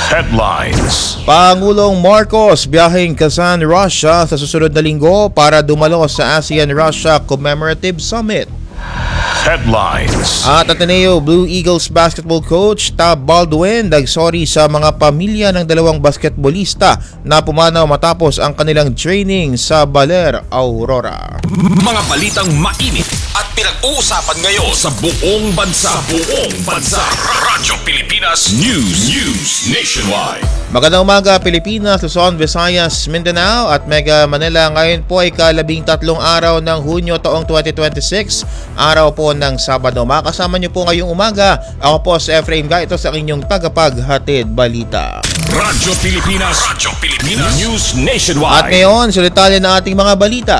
Headlines. Pangulong Marcos biyaheng Kazan, Russia sa susunod na linggo para dumalo sa ASEAN-Russia Commemorative Summit. Headlines. At Ateneo Blue Eagles basketball coach Tab Baldwin nagsorry sa mga pamilya ng dalawang basketballista na pumanaw matapos ang kanilang training sa Baler, Aurora. Mga balitang mainit at pinag-uusapan ngayon sa buong bansa. Radyo Pilipinas News Nationwide. Magandang umaga Pilipinas, Luzon, Visayas, Mindanao at Mega Manila. Ngayon po ay ka-13 araw ng Hunyo taong 2026, araw po ng Sabado. Makasama niyo po ngayong umaga. Ako po si Efraim Ga, ito sa inyong tagapaghatid balita. Radyo Pilipinas News Nationwide. At ngayon, sulitalya na ating mga balita.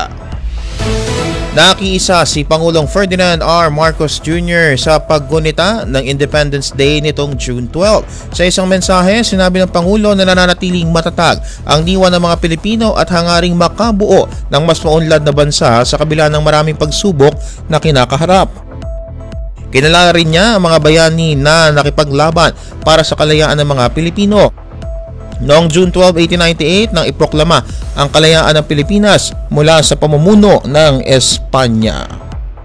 Nakiisa si Pangulong Ferdinand R. Marcos Jr. sa paggunita ng Independence Day nitong June 12. Sa isang mensahe, sinabi ng Pangulo na nananatiling matatag ang diwa ng mga Pilipino at hangaring makabuo ng mas maunlad na bansa sa kabila ng maraming pagsubok na kinakaharap. Kinalala rin niya ang mga bayani na nakipaglaban para sa kalayaan ng mga Pilipino. Noong June 12, 1898 nang iproklama ang kalayaan ng Pilipinas mula sa pamumuno ng Espanya.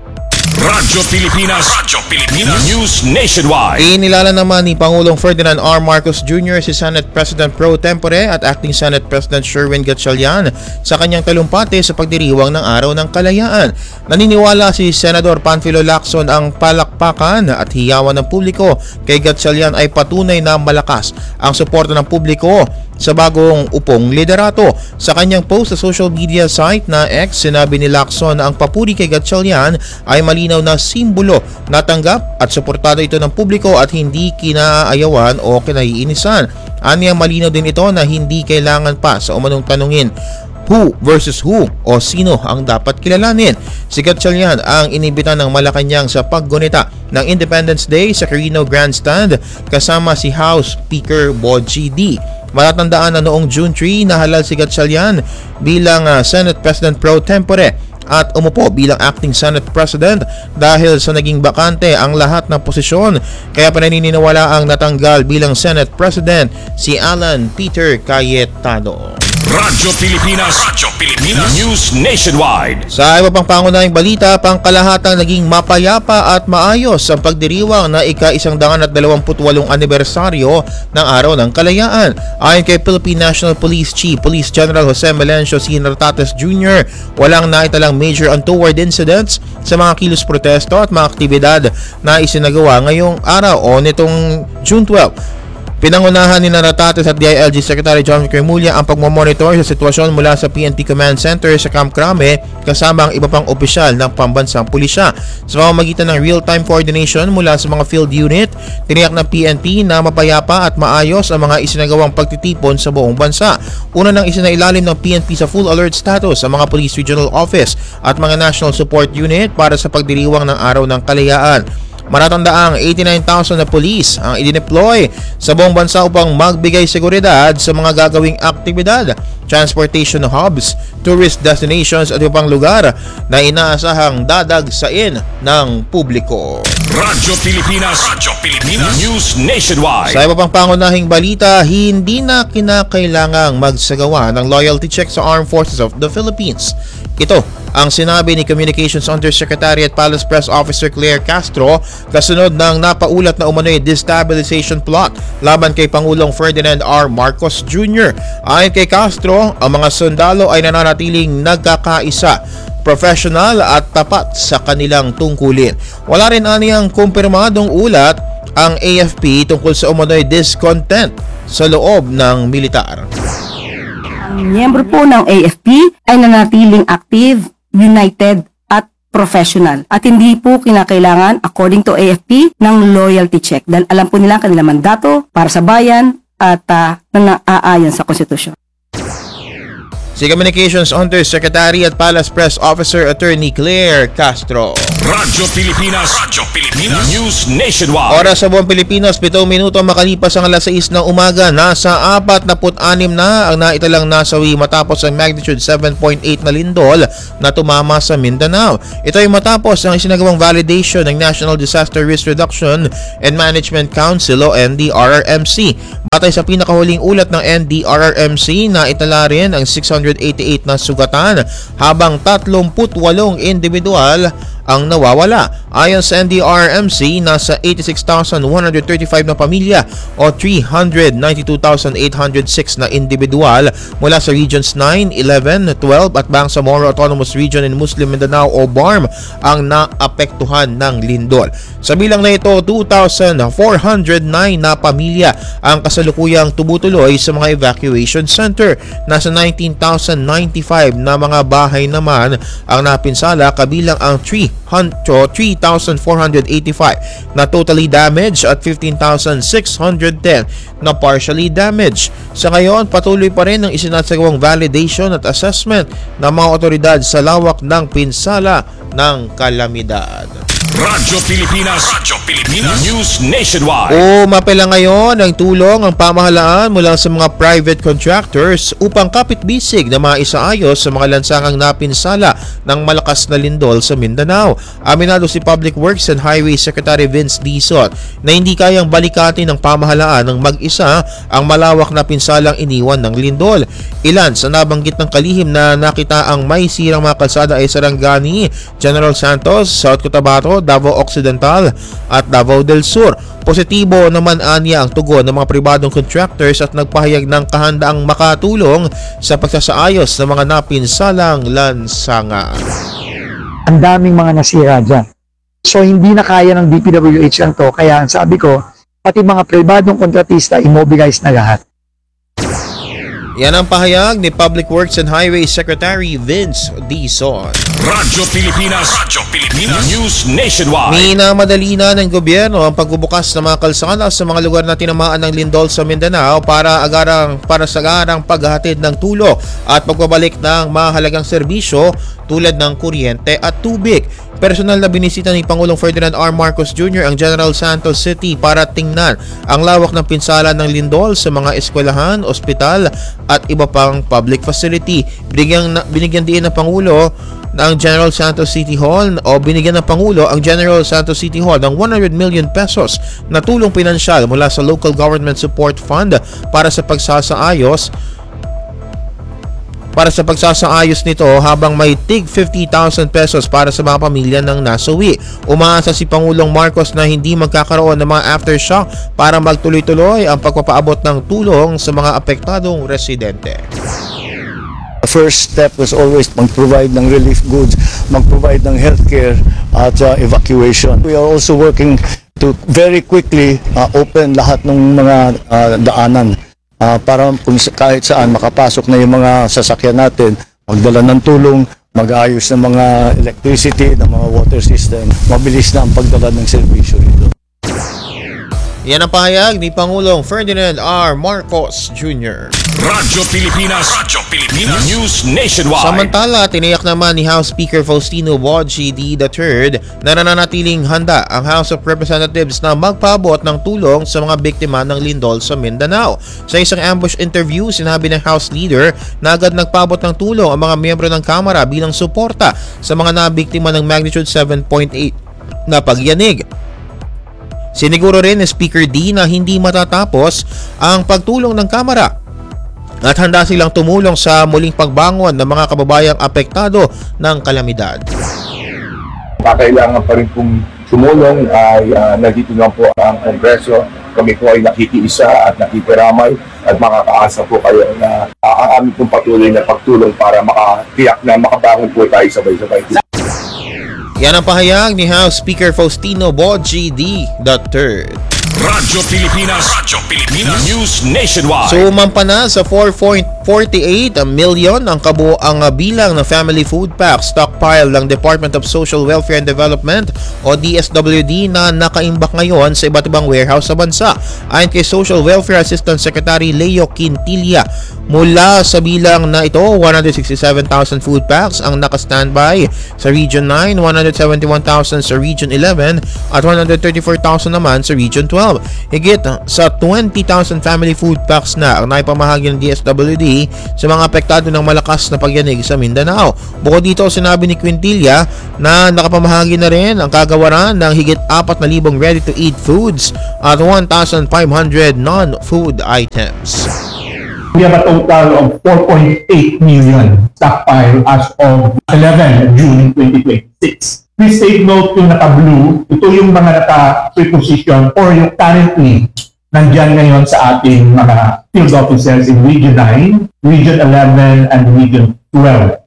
Radyo Pilipinas News Nationwide. Inilala naman ni Pangulong Ferdinand R. Marcos Jr. si Senate President Pro Tempore at Acting Senate President Sherwin Gatchalian sa kanyang talumpati sa pagdiriwang ng Araw ng Kalayaan. Naniniwala si Senador Panfilo Lacson ang palakpakan at hiyawan ng publiko kay Gatchalian ay patunay na malakas ang suporta ng publiko sa bagong upong liderato. Sa kanyang post sa social media site na X, sinabi ni Lacson na ang papuri kay Gatchalian ay malinaw na simbolo na tanggap at suportado ito ng publiko at hindi kinaayawan o kinaiinisan. Aniya malinaw din ito na hindi kailangan pa sa umanong tanungin who versus who o sino ang dapat kilalanin. Si Gatchalian ang inibita ng Malacanang sa paggunita ng Independence Day sa Quirino Grandstand kasama si House Speaker Bogie D. Matatandaan na noong June 3 nahalal si Gatchalian bilang Senate President Pro Tempore at umupo bilang Acting Senate President dahil sa naging bakante ang lahat ng posisyon, kaya paniniwala ang natanggal bilang Senate President si Alan Peter Cayetano. Radyo Pilipinas News Nationwide. Sa iba pang pangunahing balita, pangkalahatang naging mapayapa at maayos ang pagdiriwang na ika-128 anibersaryo ng Araw ng Kalayaan. Ayon kay Philippine National Police Chief Police General Jose Melencio C. Nartates Jr., walang naitalang major untoward incidents sa mga kilos protesto at mga aktibidad na isinagawa ngayong araw o nitong June 12. Pinangunahan ni Nartates at DILG Secretary John Cremulya ang pagmamonitor sa sitwasyon mula sa PNP Command Center sa Camp Crame kasama ang iba pang opisyal ng pambansang pulisya. Sa pamamagitan ng real-time coordination mula sa mga field unit, tiniyak ng PNP na mapayapa at maayos ang mga isinagawang pagtitipon sa buong bansa. Una nang isinailalim ng PNP sa full alert status ang mga Police Regional Office at mga National Support Unit para sa pagdiriwang ng Araw ng Kalayaan. Maratandaang 89,000 na pulis ang idineploy sa buong bansa upang magbigay seguridad sa mga gagawing aktibidad, transportation hubs, tourist destinations at ibang lugar na inaasahang dadagsain ng publiko. Radyo Pilipinas News Nationwide. Sa iba pang pangunahing balita, hindi na kinakailangang magsagawa ng loyalty check sa Armed Forces of the Philippines. Ito ang sinabi ni Communications Undersecretary at Palace Press Officer Claire Castro kasunod ng napaulat na umano'y destabilization plot laban kay Pangulong Ferdinand R. Marcos Jr. Ayon kay Castro, ang mga sundalo ay nananatiling nagkakaisa, professional at tapat sa kanilang tungkulin. Wala rin aniyang kumpirmadong ulat ang AFP tungkol sa umano'y discontent sa loob ng militar. Ang miyembro po ng AFP ay nanatiling active, united at professional. At hindi po kinakailangan, according to AFP, ng loyalty check. Dahil alam po nila ang kanilang mandato para sa bayan at nang-aayon sa konstitusyon. Si Communications Undersecretary at Palace Press Officer Attorney Claire Castro. Radyo Pilipinas. Radyo Pilipinas. News Nationwide. Oras sa buong Pilipinas, 7 minuto makalipas ang alas 6 ng umaga. Nasa 46 na ang naitalang nasawi matapos ang magnitude 7.8 na lindol na tumama sa Mindanao. Ito ay matapos ang isinagawang validation ng National Disaster Risk Reduction and Management Council o NDRRMC. Batay sa pinakahuling ulat ng NDRRMC, naitala rin ang 688 na sugatan habang 38 individual ang nawawala. Ayon sa NDRRMC, nasa 86,135 na pamilya o 392,806 na individual mula sa Regions 9, 11, 12 at Bangsamoro Autonomous Region in Muslim Mindanao o BARM ang naapektuhan ng lindol. Sa bilang na ito, 2,409 na pamilya ang kasalukuyang tumutuloy sa mga evacuation center. Nasa 19,095 na mga bahay naman ang napinsala, kabilang ang 3,485 na totally damaged at 15,610 na partially damaged. Sa ngayon, patuloy pa rin ang isinasagawang validation at assessment ng mga otoridad sa lawak ng pinsala ng kalamidad. Radyo Pilipinas. Radyo Pilipinas. News Nationwide. Umapela ngayon ng tulong ang pamahalaan mula sa mga private contractors upang kapit-bisig na maisaayos sa mga lansangang napinsala ng malakas na lindol sa Mindanao. Aminado si Public Works and Highway Secretary Vince Dizon na hindi kayang balikatin ng pamahalaan ng mag-isa ang malawak na pinsalang iniwan ng lindol. Ilan sa nabanggit ng kalihim na nakita ang may sirang mga kalsada ay Sarangani, General Santos, South Cotabato, Davao Occidental at Davao del Sur. Positibo naman anya ang tugon ng mga pribadong contractors at nagpahayag ng kahandaang makatulong sa pagsasaayos ng mga napinsalang lansangan. Ang daming mga nasira dyan. So hindi na kaya ng DPWH yan to, kaya sabi ko, pati mga pribadong kontratista immobilize na lahat. Yan ang pahayag ni Public Works and Highway Secretary Vince Dizon. Radyo Pilipinas. Radyo Pilipinas. News Nationwide. Minamadali na ng gobyerno ang pagbubukas ng mga kalsada sa mga lugar na tinamaan ng lindol sa Mindanao para sa agarang paghahatid ng tulong at pagbabalik ng mahalagang serbisyo tulad ng kuryente at tubig. Personal na binisita ni Pangulong Ferdinand R. Marcos Jr. ang General Santos City para tingnan ang lawak ng pinsala ng lindol sa mga eskwelahan, ospital at iba pang public facility. Binigyan din ng Pangulo ng General Santos City Hall binigyan ng Pangulo ang General Santos City Hall ng 100 million pesos na tulong pinansyal mula sa Local Government Support Fund para sa pagsasaayos nito, habang may tig 50,000 pesos para sa mga pamilya ng nasawi. Umaasa si Pangulong Marcos na hindi magkakaroon ng mga aftershock para magtuloy-tuloy ang pagpapaabot ng tulong sa mga apektadong residente. The first step was always mag-provide ng relief goods, mag-provide ng healthcare at evacuation. We are also working to very quickly open lahat ng mga daanan para kung kahit saan makapasok na yung mga sasakyan natin, magdala ng tulong, mag-ayos ng mga electricity, ng mga water system, mabilis na ang pagdala ng serbisyo nito. Yan ang pahayag ni Pangulong Ferdinand R. Marcos Jr. Radyo Pilipinas. Radyo Pilipinas. News Nationwide. Samantala, tiniyak naman ni House Speaker Faustino Boji III na nananatiling handa ang House of Representatives na magpaabot ng tulong sa mga biktima ng lindol sa Mindanao. Sa isang ambush interview, sinabi ng House Leader na agad nagpaabot ng tulong ang mga miyembro ng Kamara bilang suporta sa mga nabiktima ng magnitude 7.8 na pagyanig. Siniguro rin ni Speaker D na hindi matatapos ang pagtulong ng Kamara at handa silang tumulong sa muling pagbangon ng mga kababayang apektado ng kalamidad. Kailangan pa rin kung sumulong ay nandito na po ang Kongreso. Kami po ay nakikiisa at nakikiramay at makakaasa po kayo na ang aming pong patuloy na pagtulong para makatiyak na makabangon po tayo sabay-sabay. Yan ang pahayag ni House Speaker Faustino Boji III. Radyo Pilipinas. News Nationwide. Sumampa na sa 4.48 million ang kabuoang bilang ng family food pack stockpile ng Department of Social Welfare and Development o DSWD na nakaimbak ngayon sa iba't ibang warehouse sa bansa. Ayon kay Social Welfare Assistant Secretary Leo Quintilla, mula sa bilang na ito, 167,000 food packs ang naka-standby sa Region 9, 171,000 sa Region 11 at 134,000 naman sa Region 12. Higit sa 20,000 family food packs na ang naipamahagi ng DSWD sa mga apektado ng malakas na pagyanig sa Mindanao. Bukod dito, sinabi ni Quintilla na nakapamahagi na rin ang kagawaran ng higit 4,000 ready-to-eat foods at 1,500 non-food items. We have a total of 4.8 million stockpile as of 11 June 2026. Please take note yung naka-blue, ito yung mga naka-preposition or yung currently nandyan ngayon sa ating mga field officers in Region 9, Region 11, and Region 12.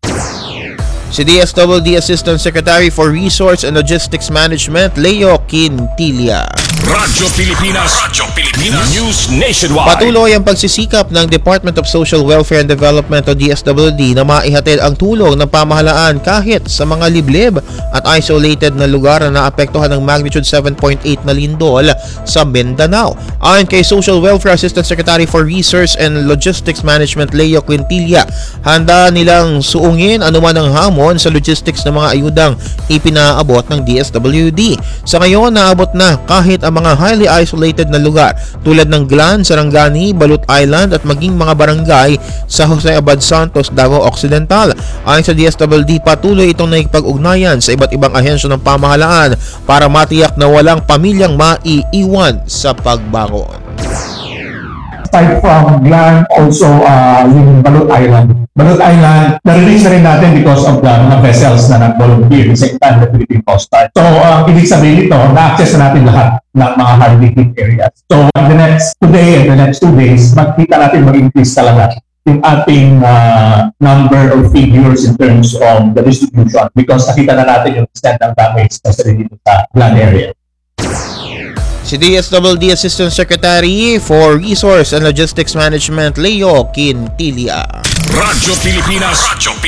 Si DSWD Assistant Secretary for Resource and Logistics Management, Leo Quintilla. Radyo Pilipinas. News Nationwide. Patuloy ang pagsisikap ng Department of Social Welfare and Development o DSWD na maihatid ang tulong ng pamahalaan kahit sa mga liblib at isolated na lugar na naapektuhan ng magnitude 7.8 na lindol sa Mindanao. Ayon kay Social Welfare Assistant Secretary for Resource and Logistics Management, Leo Quintilla, handa nilang suungin anuman ang hamon sa logistics ng mga ayudang ipinaabot ng DSWD. Sa ngayon, naabot na kahit ang mga highly isolated na lugar tulad ng Glan, Sarangani, Balut Island at maging mga barangay sa Jose Abad Santos, Davao Occidental. Ayon sa DSWD, patuloy itong nakikipag-ugnayan sa iba't ibang ahensya ng pamahalaan para matiyak na walang pamilyang maiiwan sa pagbangon. Aside from Glan, also yung Balut Island. Balut Island, na-release na rin natin because of the mga vessels na nag-volunteer sa itan ng Philippine Coast Guard. So, ibig sabihin ito, na-access na natin lahat ng mga hardly hit areas. So, today and the next 2 days, magkita natin mag-increase talaga yung ating number of figures in terms of the distribution because nakita na natin yung extent ng damage especially dito sa Glan area. Si DSWD Assistant Secretary for Resource and Logistics Management, Leo Quintilla. Radyo Pilipinas.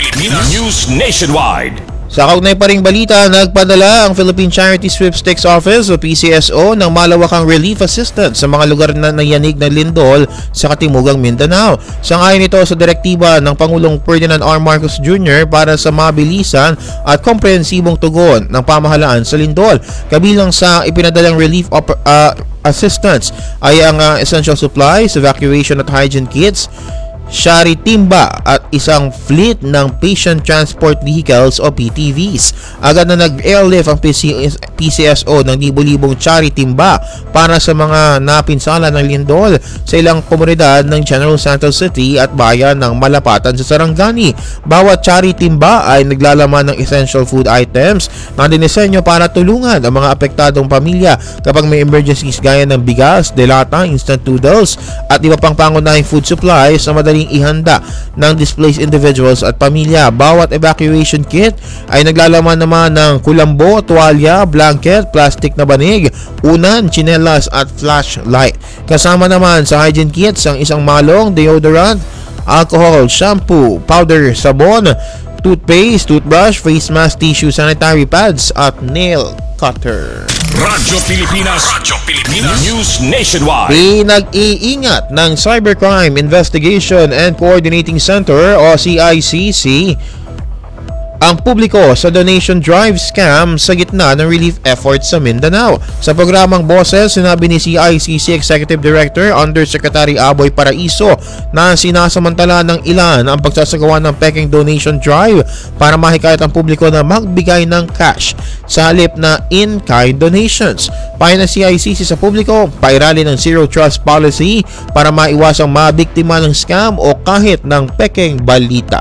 News Nationwide. Sa kaugnay pa ring balita, nagpadala ang Philippine Charity Sweepstakes Office o PCSO ng malawakang relief assistance sa mga lugar na nayanig ng lindol sa Katimugang Mindanao. Sangayon ito sa direktiba ng Pangulong Ferdinand R. Marcos Jr. para sa mabilisan at komprehensibong tugon ng pamahalaan sa lindol. Kabilang sa ipinadalang relief assistance ay ang essential supplies, evacuation at hygiene kits, Shari Timba at isang fleet ng Patient Transport Vehicles o PTVs. Agad na nag-airlift ang PCSO ng libo-libong Shari Timba para sa mga napinsala ng lindol sa ilang komunidad ng General Santos City at bayan ng Malapatan sa Sarangani. Bawat Shari Timba ay naglalaman ng essential food items na dinisenyo para tulungan ang mga apektadong pamilya kapag may emergencies gaya ng bigas, delata, instant noodles at iba pang pangunahing food supplies na madaling ihanda ng displaced individuals at pamilya. Bawat evacuation kit ay naglalaman naman ng kulambo, tuwalya, blanket, plastic na banig, unan, tsinelas at flashlight. Kasama naman sa hygiene kits ang isang malong, deodorant, alcohol, shampoo, powder, sabon, toothpaste, toothbrush, face mask, tissue, sanitary pads at nail cutter. Radyo Pilipinas. News Nationwide. Pinag-iingat ng Cybercrime Investigation and Coordinating Center o CICC ang publiko sa donation drive scam sa gitna ng relief efforts sa Mindanao. Sa programang Boses, sinabi ni CICC Executive Director Undersecretary Aboy Paraiso na sinasamantala ng ilan ang pagsasagawa ng peking donation drive para mahikayat ang publiko na magbigay ng cash sa halip na in-kind donations. Payo ng CICC sa publiko, pairali ng Zero Trust Policy para maiwasang mabiktima ng scam o kahit ng peking balita.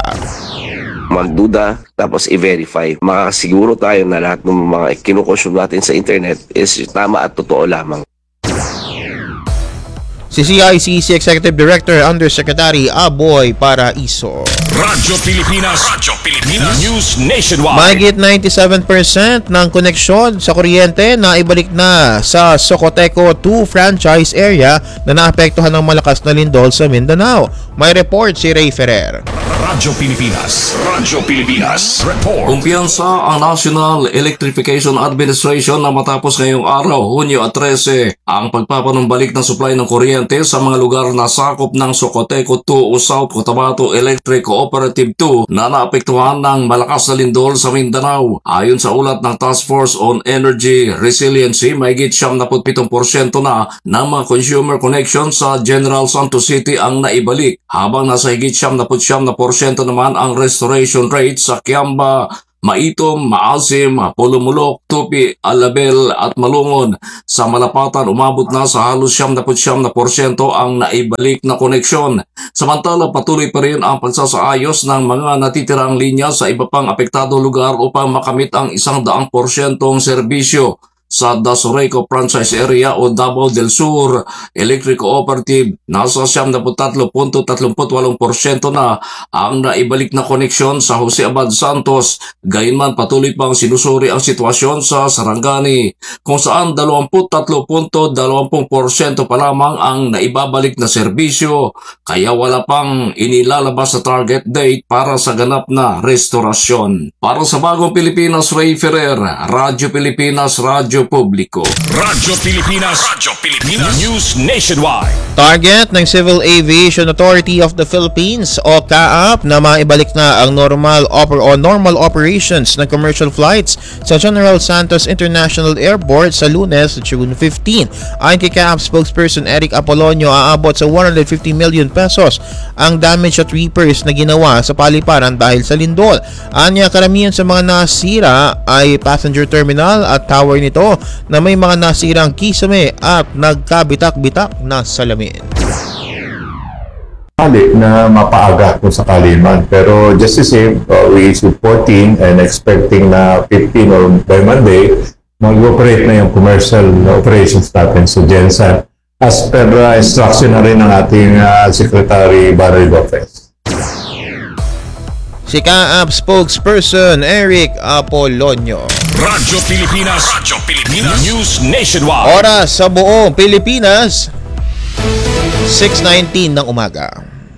Magduda tapos i-verify. Makakasiguro tayo na lahat ng mga kinukonsume natin sa internet is tama at totoo lamang. si CICC Executive Director Undersecretary Aboy Paraiso. Radyo Pilipinas News Nationwide. Mahigit 97% ng koneksyon sa kuryente na ibalik na sa Socoteco 2 franchise area na naapektuhan ng malakas na lindol sa Mindanao. May report si Ray Ferrer. Radyo Pilipinas Report. Kumpiyansa ang National Electrification Administration na matapos ngayong araw, Hunyo 13, ang pagpapanumbalik ng supply ng kuryente sa mga lugar na sakop ng Socoteco 2 o South Cotabato Electric Cooperative 2 na naapektuhan ng malakas na lindol sa Mindanao. Ayon sa ulat ng Task Force on Energy Resiliency, mahigit 77% na ng mga consumer connection sa General Santos City ang naibalik, habang nasa higit 79% naman ang restoration rate sa Kiamba, Maitom, Maasim, Pulumulok, Tupi, Alabel at Malungon. Sa Malapatan, umabot na sa halos 79% ang naibalik na koneksyon. Samantala, patuloy pa rin ang pagsasaayos ng mga natitirang linya sa iba pang apektado lugar upang makamit ang 100% serbisyo. Sa Dasoreco Franchise Area o Davao del Sur Electric Cooperative, nasa 73.38% na ang naibalik na koneksyon sa Jose Abad Santos. Gayunman, patuloy pang sinusuri ang sitwasyon sa Sarangani, kung saan 23.20% pa lamang ang naibabalik na serbisyo, kaya wala pang inilalabas sa target date para sa ganap na restorasyon. Para sa Bagong Pilipinas, Ray Ferrer, Radyo Pilipinas, Radyo Publiko. Radyo Pilipinas News Nationwide. Target ng Civil Aviation Authority of the Philippines o CAAP na maibalik na ang normal operations ng commercial flights sa General Santos International Airport sa Lunes, June 15. Ayon kay CAAP spokesperson Eric Apolonio, aabot sa 150 million pesos ang damage at repairs na ginawa sa paliparan dahil sa lindol. Anya, karamihan sa mga nasira ay passenger terminal at tower nito na may mga nasirang kisame at nagkabitak-bitak na salamin. Na mapaaga kung sakali man. Pero just the same, we issued 14 and expecting na 15 or by Monday, mag-operate na yung commercial operations natin sa Gensan as per instruction na rin ng ating Secretary Barry Lopez. Si CAAP spokesperson Eric Apolonio. Radyo Pilipinas News Nationwide. Oras sa buong Pilipinas, 6:19 ng umaga.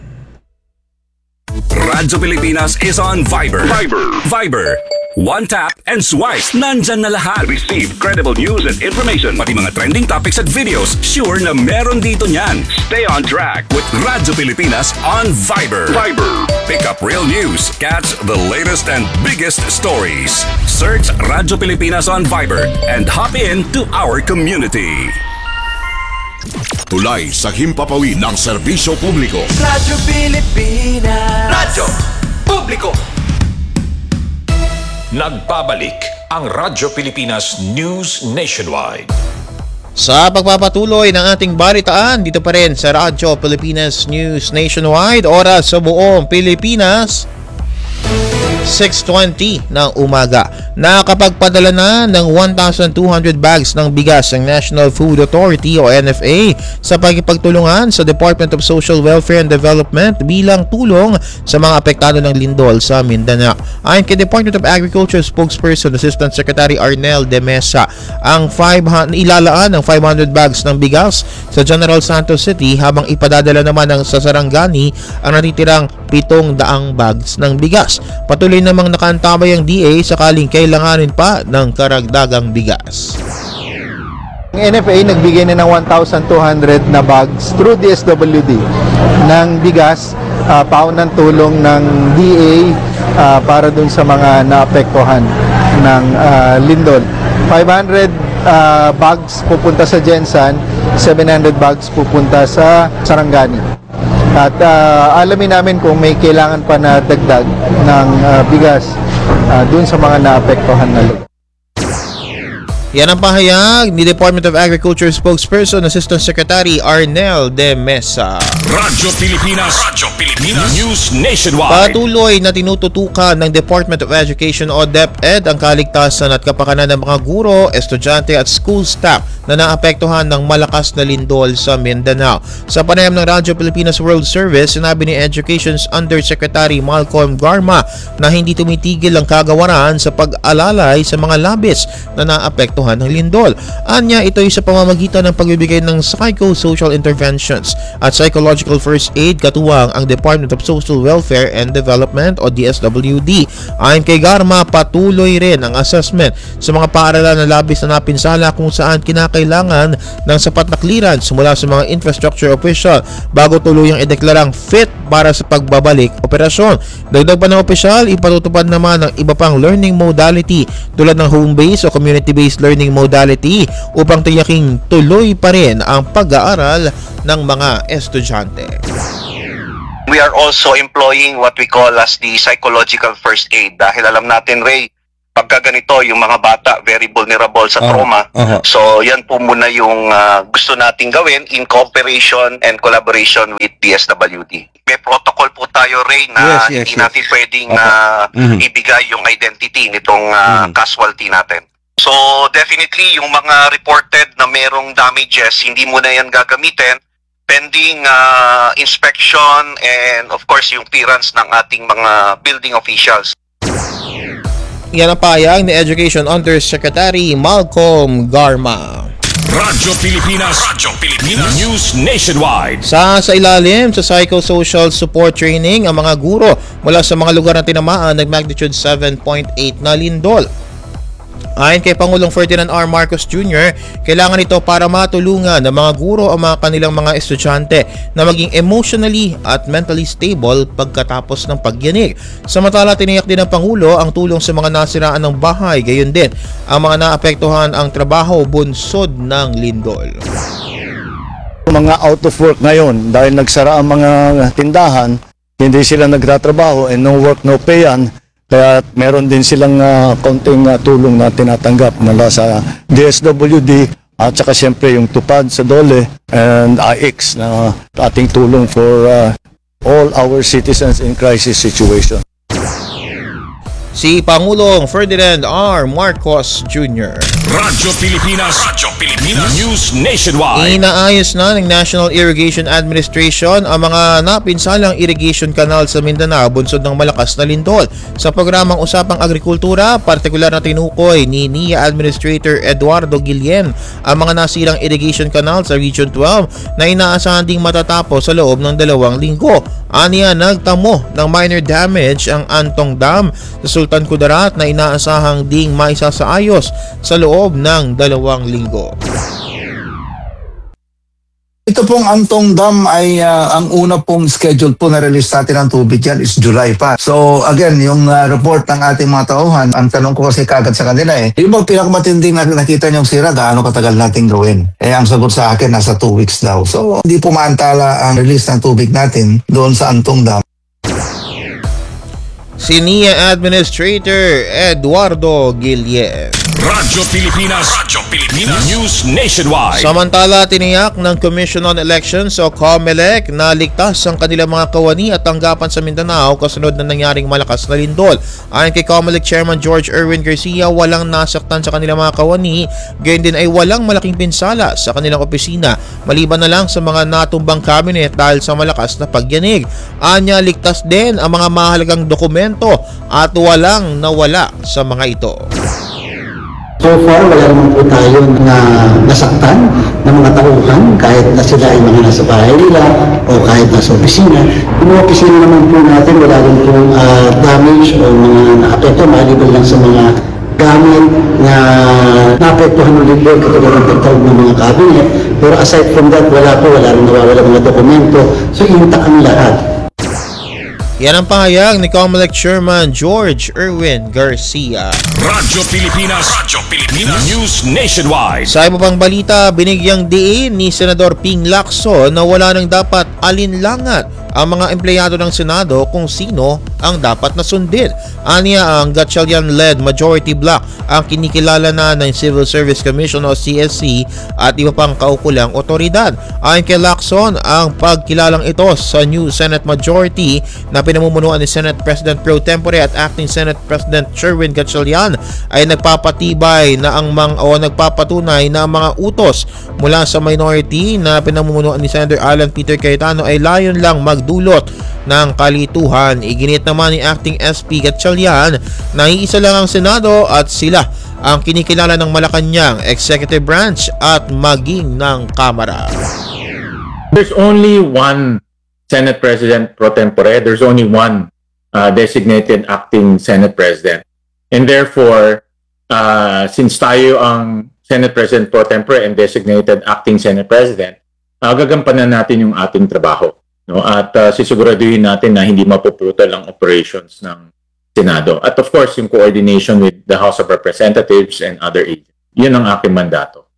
Radyo Pilipinas is on Viber. One tap and swipe. Nandyan na lahat. Receive credible news and information. Pati mga trending topics at videos. Sure na meron dito niyan. Stay on track with Radyo Pilipinas on Viber. Pick up real news. Catch the latest and biggest stories. Search Radyo Pilipinas on Viber and hop in to our community. Tulay sa himpapawid ng serbisyo publiko. Radyo Pilipinas. Radyo Publiko. Nagbabalik ang Radyo Pilipinas News Nationwide. Sa pagpapatuloy ng ating balitaan, dito pa rin sa Radyo Pilipinas News Nationwide, oras sa buong Pilipinas, 6:20 ng umaga. Nakapagpadala na ng 1,200 bags ng bigas ang National Food Authority o NFA sa pagkipagtulungan sa Department of Social Welfare and Development bilang tulong sa mga apektado ng lindol sa Mindanao. Ayon kay Department of Agriculture spokesperson Assistant Secretary Arnel De Mesa, ang ilalaan ng 500 bags ng bigas sa General Santos City habang ipadadala naman sa Sarangani ang natitirang 700 bags ng bigas. Patuloy namang nakaantabay ang DA sakaling kailanganin pa ng karagdagang bigas. Ang NFA nagbigay na ng 1,200 na bags through DSWD ng bigas, paunang tulong ng DA para dun sa mga naapektuhan ng lindol. 500 bags pupunta sa Gensan, 700 bags pupunta sa Sarangani. At alamin namin kung may kailangan pa na dagdag ng bigas dun sa mga naapektuhan na lugar. Yan ang pahayag ni Department of Agriculture spokesperson Assistant Secretary Arnel de Mesa. Radyo Pilipinas News Nationwide. Patuloy na tinututukan ng Department of Education o DepEd ang kaligtasan at kapakanan ng mga guro, estudyante at school staff na naapektuhan ng malakas na lindol sa Mindanao. Sa panayam ng Radyo Pilipinas World Service, sinabi ni Education's Undersecretary Malcolm Garma na hindi tumitigil ang kagawaran sa pag-alalay sa mga labis na naapektuhan ng lindol. Anya, ito ay sa pamamagitan ng pagbibigay ng psychosocial interventions at psychological first aid katuwang ang Department of Social Welfare and Development o DSWD. Ayon kay Garma, patuloy rin ang assessment sa mga paaralan na labis na napinsala kung saan kinakailangan ng sapat na clearance mula sa mga infrastructure official bago tuluyang ideklarang fit para sa pagbabalik operasyon. Dagdag pa ng opisyal, ipatutupad naman ang iba pang learning modality tulad ng home-based o community-based learning modality upang tiyaking tuloy pa rin ang pag-aaral ng mga estudyante. We are also employing what we call as the psychological first aid dahil alam natin, Ray, pagka ganito yung mga bata very vulnerable sa trauma. So yan po muna yung gusto nating gawin in cooperation and collaboration with DSWD. May protocol po tayo, Ray, na hindi natin pwedeng ibigay yung identity nitong casualty natin. So definitely yung mga reported na merong damages, hindi mo na yan gagamitin pending inspection and of course yung clearance ng ating mga building officials. Yan ang pahayag ni Education Undersecretary Malcolm Garma. Radyo Pilipinas News Nationwide. Sa ilalim sa psychosocial support training ang mga guro mula sa mga lugar na tinamaan ng magnitude 7.8 na lindol. Ayon kay Pangulong Ferdinand R. Marcos Jr., kailangan ito para matulungan ng mga guro ang mga kanilang mga estudyante na maging emotionally at mentally stable pagkatapos ng pagyanig. Samantala, tiniyak din ng Pangulo ang tulong sa mga nasiraan ng bahay, gayon din ang mga naapektuhan ang trabaho bunsod ng lindol. Mga out of work ngayon dahil nagsara ang mga tindahan, hindi sila nagtatrabaho and no work no pay yan. Kaya meron din silang konting tulong na tinatanggap mula sa DSWD at saka siyempre yung tupad sa DOLE and IX na ating tulong for all our citizens in crisis situation. Si Pangulong Ferdinand R. Marcos Jr. Radyo Pilipinas News Nationwide. Inaayos na ng National Irrigation Administration ang mga napinsalang irrigation canal sa Mindanao bunsod ng malakas na lindol. Sa programang Usapang Agrikultura, partikular na tinukoy ni NIA Administrator Eduardo Guillen ang mga nasirang irrigation canal sa Region 12 na inaasahan ding matatapos sa loob ng 2 linggo. Aniya, nagtamo ng minor damage ang Antong Dam sa Sultan Kudarat na inaasahang ding maisasaayos sa loob ng 2 linggo. Ito pong Antong Dam ay ang una pong schedule po na release natin ng tubig yan is July pa. So again, yung report ng ating mga tauhan, ang tanong ko kasi kagad sa kanila yung bang pinakamatinding nakita niyong sira, gaano katagal natin gawin? Ang sagot sa akin, nasa 2 weeks daw. So hindi po maantala ang release ng tubig natin doon sa Antong Dam. Si NIA Administrator Eduardo Guillen. Radyo Pilipinas News Nationwide. Samantala, tiniyak ng Commission on Elections o COMELEC na ligtas ang kanilang mga kawani at tanggapan sa Mindanao kasunod na nangyaring malakas na lindol. Ayon kay COMELEC Chairman George Erwin Garcia, walang nasaktan sa kanilang mga kawani, gayon din ay walang malaking pinsala sa kanilang opisina, maliban na lang sa mga natumbang cabinet dahil sa malakas na pagyanig. Anya, ligtas din ang mga mahalagang dokumento at walang nawala sa mga ito. So far, wala naman po tayo na nasaktan ng mga tauhan kahit na sila ay mga nasa bahay nila o kahit nasa opisina. Yung mga opisina naman po natin, wala rin po damage o mga naapekto, maliban lang sa mga gamit na naapektuhan ng lindol katulad ng pagtawag ng mga cabinet. Pero aside from that, wala rin nawawala mga dokumento. So intact ang lahat. Yan ang pahayag ni COMELEC Chairman George Erwin Garcia. Radyo Pilipinas News Nationwide. Sa iba pang balita, binigyang diin ni Senador Ping Lacson na wala nang dapat alinlangan ang mga empleyado ng Senado kung sino ang dapat na sundin. Aniya, ang Gatchalian-led majority bloc ang kinikilala na ng Civil Service Commission o CSC at iba pang kaukulang otoridad. Ayon kay Lacson, ang pagkilalang ito sa new Senate majority na pinamumunuan ni Senate President Pro Tempore at Acting Senate President Sherwin Gatchalian ay nagpapatunay na ang mga utos mula sa minority na pinamumunuan ni Senator Alan Peter Cayetano ay layon lang magdulot ng kalituhan. Iginit naman ni Acting SP Gatchalian na iisa lang ang Senado at sila ang kinikilala ng Malacanang Executive Branch at maging ng Kamara. There's only one Senate President pro tempore. There's only one designated acting Senate President. And therefore, since tayo ang Senate President pro tempore and designated acting Senate President, gagampanan natin yung ating trabaho. No? At sisiguraduhin natin na hindi mapuputol ang operations ng Senado. At of course, yung coordination with the House of Representatives and other agents. Yun ang aking mandato.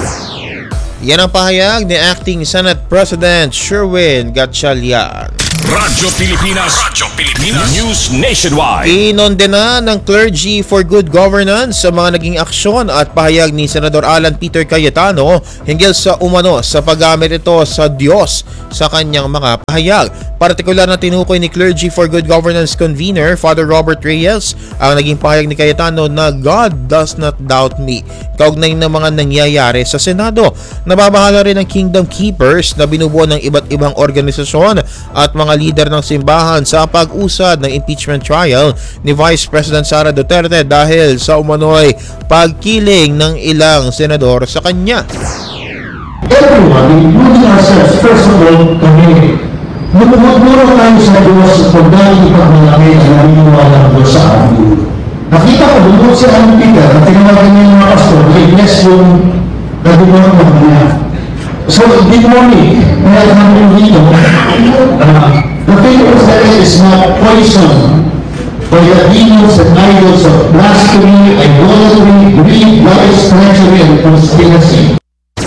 Yan ang pahayag ni Acting Senate President Sherwin Gatchalian. Radyo Pilipinas News Nationwide. Inondena ng Clergy for Good Governance sa mga naging aksyon at pahayag ni Senador Alan Peter Cayetano hinggil sa umano sa paggamit ito sa Diyos sa kanyang mga pahayag. Partikular na tinukoy ni Clergy for Good Governance convener Father Robert Reyes ang naging pahayag ni Cayetano na God does not doubt me. Kaugnay ng mga nangyayari sa Senado. Nababahala rin ang Kingdom Keepers na binubuo ng iba't ibang organisasyon at mga leader ng simbahan sa pag-usad ng impeachment trial ni Vice President Sara Duterte dahil sa umano'y pagkiling ng ilang senador sa kanya. Everyone, including ourselves, first of all, kami, lumumuro tayo sa Diyos kung dahil ipagmalaki ang naniniwala ng Diyos sa amin. Nakita ko, lumot si Alan Peter at tinawagan niya yung mga pastor, i-bless yung nagimorong ng niya. So, good morning. May namin dito. The faith is not poison by the demons and idols of blasphemy, idolatry, greed, lies, treachery, and conspiracy.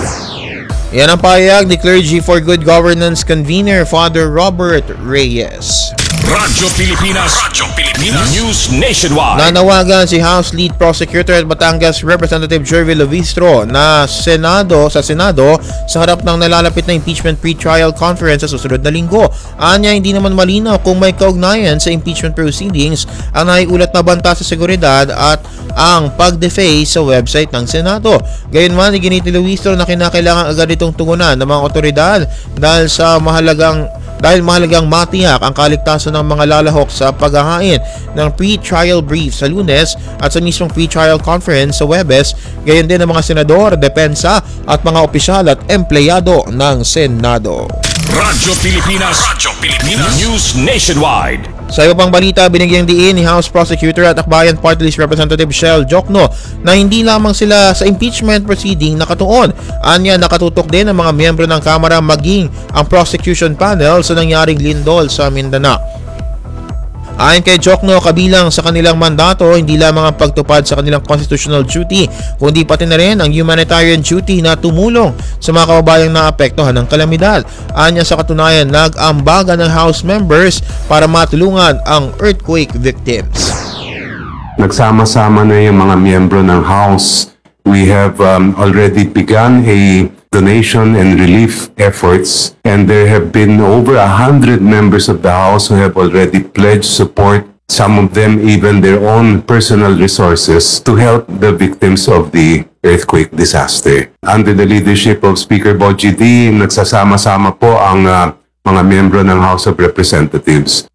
Yan ang pahayag ni Clergy for Good Governance convener Father Robert Reyes. Radyo Pilipinas News Nationwide. Nanawagan si House Lead Prosecutor at Batangas Representative Jervy Lovistro na sa Senado sa harap ng nalalapit na impeachment pre-trial conference sa susunod na linggo. Anya, hindi naman malinaw kung may kaugnayan sa impeachment proceedings ang naiulat na banta sa seguridad at ang pag-deface sa website ng Senado. Gayunman, iginit ni Lovistro na kinakailangan agad itong tungunan ng mga otoridad dahil mahalagang matiyak ang kaligtasan ng mga lalahok sa paghahain ng pre-trial brief sa Lunes at sa mismong pre-trial conference sa Huwebes, gayon din ng mga senador, depensa at mga opisyal at empleyado ng Senado. Radyo Pilipinas News Nationwide. Sa iba pang balita, binigyang diin ni House Prosecutor at Akbayan Party List Representative Shell Jokno na hindi lamang sila sa impeachment proceeding nakatuon. Anya, nakatutok din ang mga miyembro ng Kamara maging ang prosecution panel sa nangyaring lindol sa Mindanao. Ayon kay Jokno, kabilang sa kanilang mandato hindi lamang ang pagtupad sa kanilang constitutional duty, kundi pati na rin ang humanitarian duty na tumulong sa mga kababayang naapektuhan ng kalamidad. Anya, sa katunayan, nag-ambagan ng House members para matulungan ang earthquake victims. Nagsama-sama na yung mga miyembro ng House. We have already begun a donation and relief efforts, and there have been over 100 members of the House who have already pledged support, some of them even their own personal resources, to help the victims of the earthquake disaster. Under the leadership of Speaker Bogie D, nagsasama-sama po ang mga miyembro ng House of Representatives.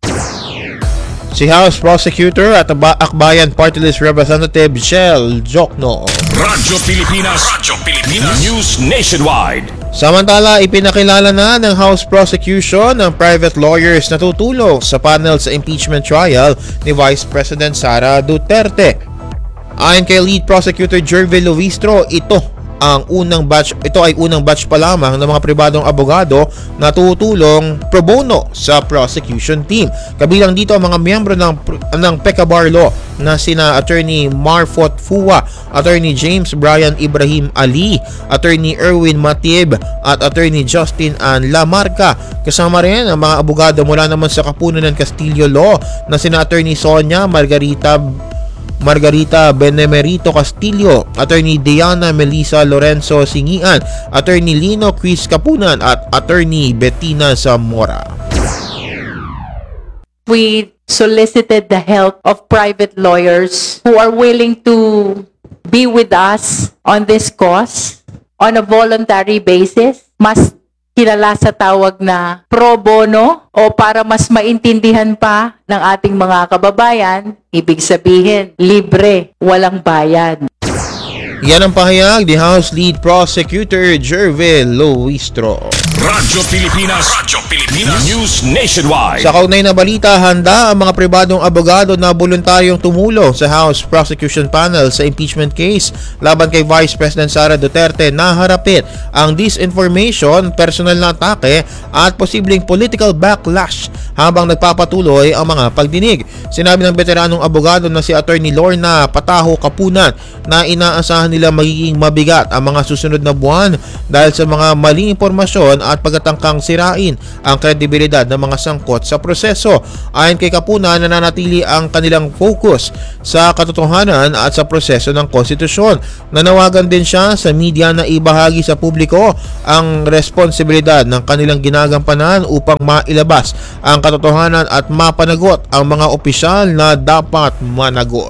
Si House Prosecutor at Akbayan Party List Representative Shell Jokno. Radyo Pilipinas News Nationwide. Samantala, ipinakilala na ng House Prosecution ng private lawyers na tutulong sa panel sa impeachment trial ni Vice President Sara Duterte. Ayon kay Lead Prosecutor Jervy Lovistro, ito Ito ay unang batch pa lamang ng mga pribadong abogado na tutulong pro bono sa prosecution team. Kabilang dito ang mga miyembro ng PECA Bar Law na sina Attorney Marfot Fua, Attorney James Brian Ibrahim Ali, Attorney Erwin Matib at Attorney Justin Ann Lamarca. Kasama rin ang mga abogado mula naman sa kapunan ng Castillo Law na sina Attorney Sonia Margarita Benemerito Castillo, Attorney Diana Melissa Lorenzo Singian, Attorney Lino Chris Kapunan at Attorney Bettina Zamora. We solicited the help of private lawyers who are willing to be with us on this cause on a voluntary basis. Mas kilala sa tawag na pro bono o para mas maintindihan pa ng ating mga kababayan, ibig sabihin, libre, walang bayad. Yan ang pahayag ni House Lead Prosecutor Jervil Luistro. Radyo Pilipinas News Nationwide. Sa kaunay na balita, handa ang mga pribadong abogado na voluntaryong tumulong sa House Prosecution Panel sa impeachment case laban kay Vice President Sara Duterte na harapin ang disinformation, personal na atake at posibleng political backlash habang nagpapatuloy ang mga pagdinig. Sinabi ng veteranong abogado na si Attorney Lorna Pataho Kapunan na inaasahan nila magiging mabigat ang mga susunod na buwan dahil sa mga maling impormasyon at pagkatangkang sirain ang kredibilidad ng mga sangkot sa proseso. Ayon kay Kapunan, nananatili ang kanilang focus sa katotohanan at sa proseso ng konstitusyon. Nanawagan din siya sa media na ibahagi sa publiko ang responsibilidad ng kanilang ginagampanan upang mailabas ang katotohanan at mapanagot ang mga opisyal na dapat managot.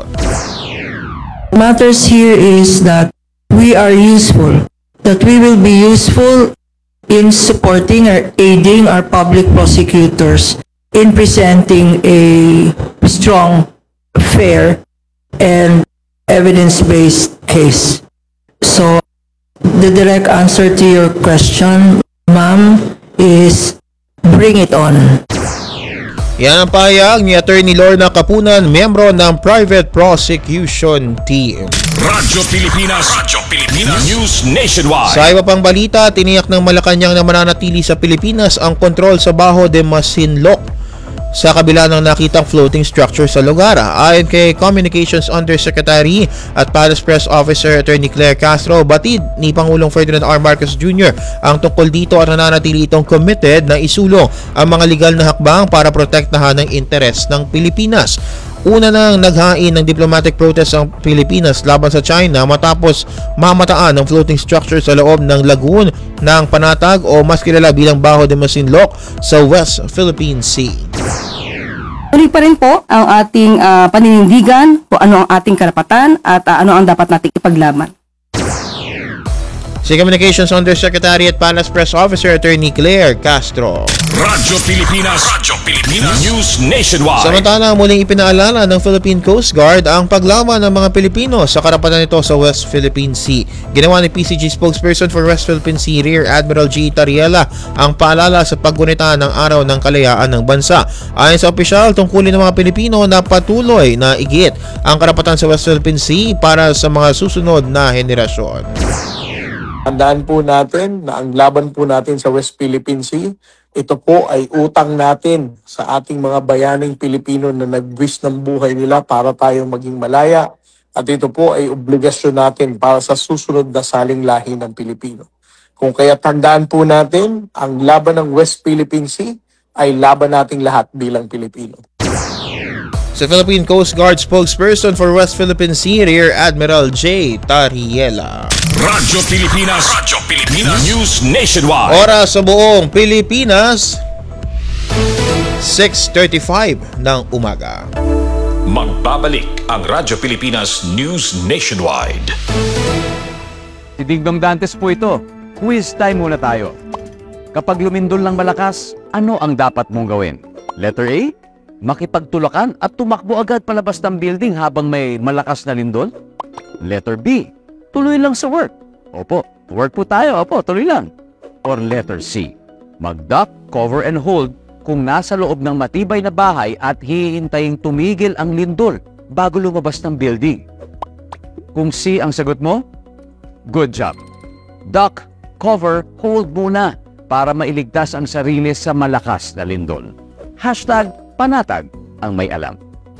Matters here is that we are useful, that we will be useful in supporting or aiding our public prosecutors in presenting a strong, fair, and evidence-based case. So, the direct answer to your question, ma'am, is bring it on. Yan ang pahayag ni Attorney Lorna Kapunan, miyembro ng Private Prosecution Team. Radyo Pilipinas News Nationwide. Sa iba pang balita, tiniyak ng Malacanang na mananatili sa Pilipinas ang kontrol sa Bajo de Masinloc sa kabila ng nakitang floating structure sa lugar. Ayon kay Communications Undersecretary at Palace Press Officer Attorney Claire Castro, batid ni Pangulong Ferdinand R. Marcos Jr. ang tungkol dito at nananatili itong committed na isulong ang mga legal na hakbang para protektahan ang interes ng Pilipinas. Una nang naghain ng diplomatic protest ang Pilipinas laban sa China matapos mamataan ng floating structure sa loob ng lagoon ng Panatag o mas kilala bilang Bajo de Masinloc sa West Philippine Sea. Tuloy pa rin po ang ating paninindigan kung ano ang ating karapatan at ano ang dapat nating ipaglaban. Si Communications Undersecretary at Palace Press Officer Attorney Claire Castro. Radyo Pilipinas News Nationwide. Samantala, muling ipinaalala ng Philippine Coast Guard ang paglaban ng mga Pilipino sa karapatan nito sa West Philippine Sea. Ginawa ni PCG spokesperson for West Philippine Sea Rear Admiral G. Tariela ang paalala sa paggunita ng Araw ng Kalayaan ng bansa. Ayon sa opisyal, tungkulin ng mga Pilipino na patuloy na igit ang karapatan sa West Philippine Sea para sa mga susunod na henerasyon. Tandaan po natin na ang laban po natin sa West Philippine Sea, ito po ay utang natin sa ating mga bayaning Pilipino na nagbuwis ng buhay nila para tayong maging malaya. At ito po ay obligasyon natin para sa susunod na saling lahi ng Pilipino. Kung kaya tandaan po natin, ang laban ng West Philippine Sea ay laban nating lahat bilang Pilipino. Sa Philippine Coast Guard spokesperson for West Philippine Sea Rear Admiral J. Tariela. Radyo Pilipinas News Nationwide. Oras sa buong Pilipinas, 6:35 ng umaga. Magbabalik ang Radyo Pilipinas News Nationwide. Si Digdong Dantes po ito. Quiz time muna tayo. Kapag lumindol ng malakas, ano ang dapat mong gawin? Letter A, makipagtulakan at tumakbo agad palabas ng building habang may malakas na lindol? Letter B, tuloy lang sa work. Opo, work po tayo. Opo, tuloy lang. Or letter C, mag-duck, cover and hold kung nasa loob ng matibay na bahay at hihintaying tumigil ang lindol bago lumabas ng building. Kung C ang sagot mo, good job. duck, cover, hold muna para mailigtas ang sarili sa malakas na lindol. Hashtag panatag ang may alam.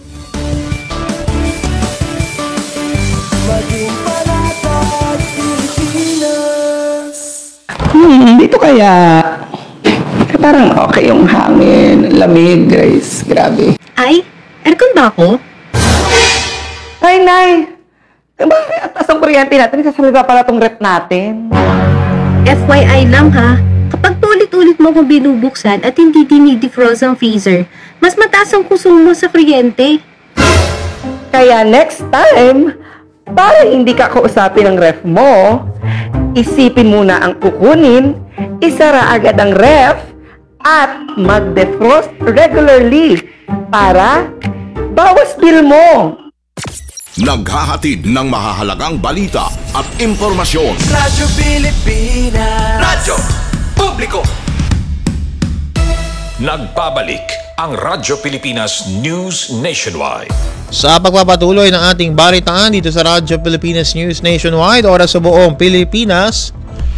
Dito kaya parang okay yung hangin, lamig, Grace. Grabe. Ay, aircon ba ako? Ay, Nay! Bakit ang taas ang kuryente natin? Sasalga pala tong rep natin. FYI lang ha, kapag ulit-ulit mo kung binubuksan at hindi dinidefrost ang freezer, mas mataas ang konsumo sa kuryente. Kaya next time, para hindi ka kausapin ng ref mo, isipin muna ang kukunin, isara agad ang ref, at mag-defrost regularly para bawas bill mo. Naghahatid ng mahahalagang balita at impormasyon. Radyo Pilipinas. Radyo Publiko. Nagbabalik ang Radyo Pilipinas News Nationwide. Sa pagpapatuloy ng ating balitaan dito sa Radyo Pilipinas News Nationwide, oras sa buong Pilipinas,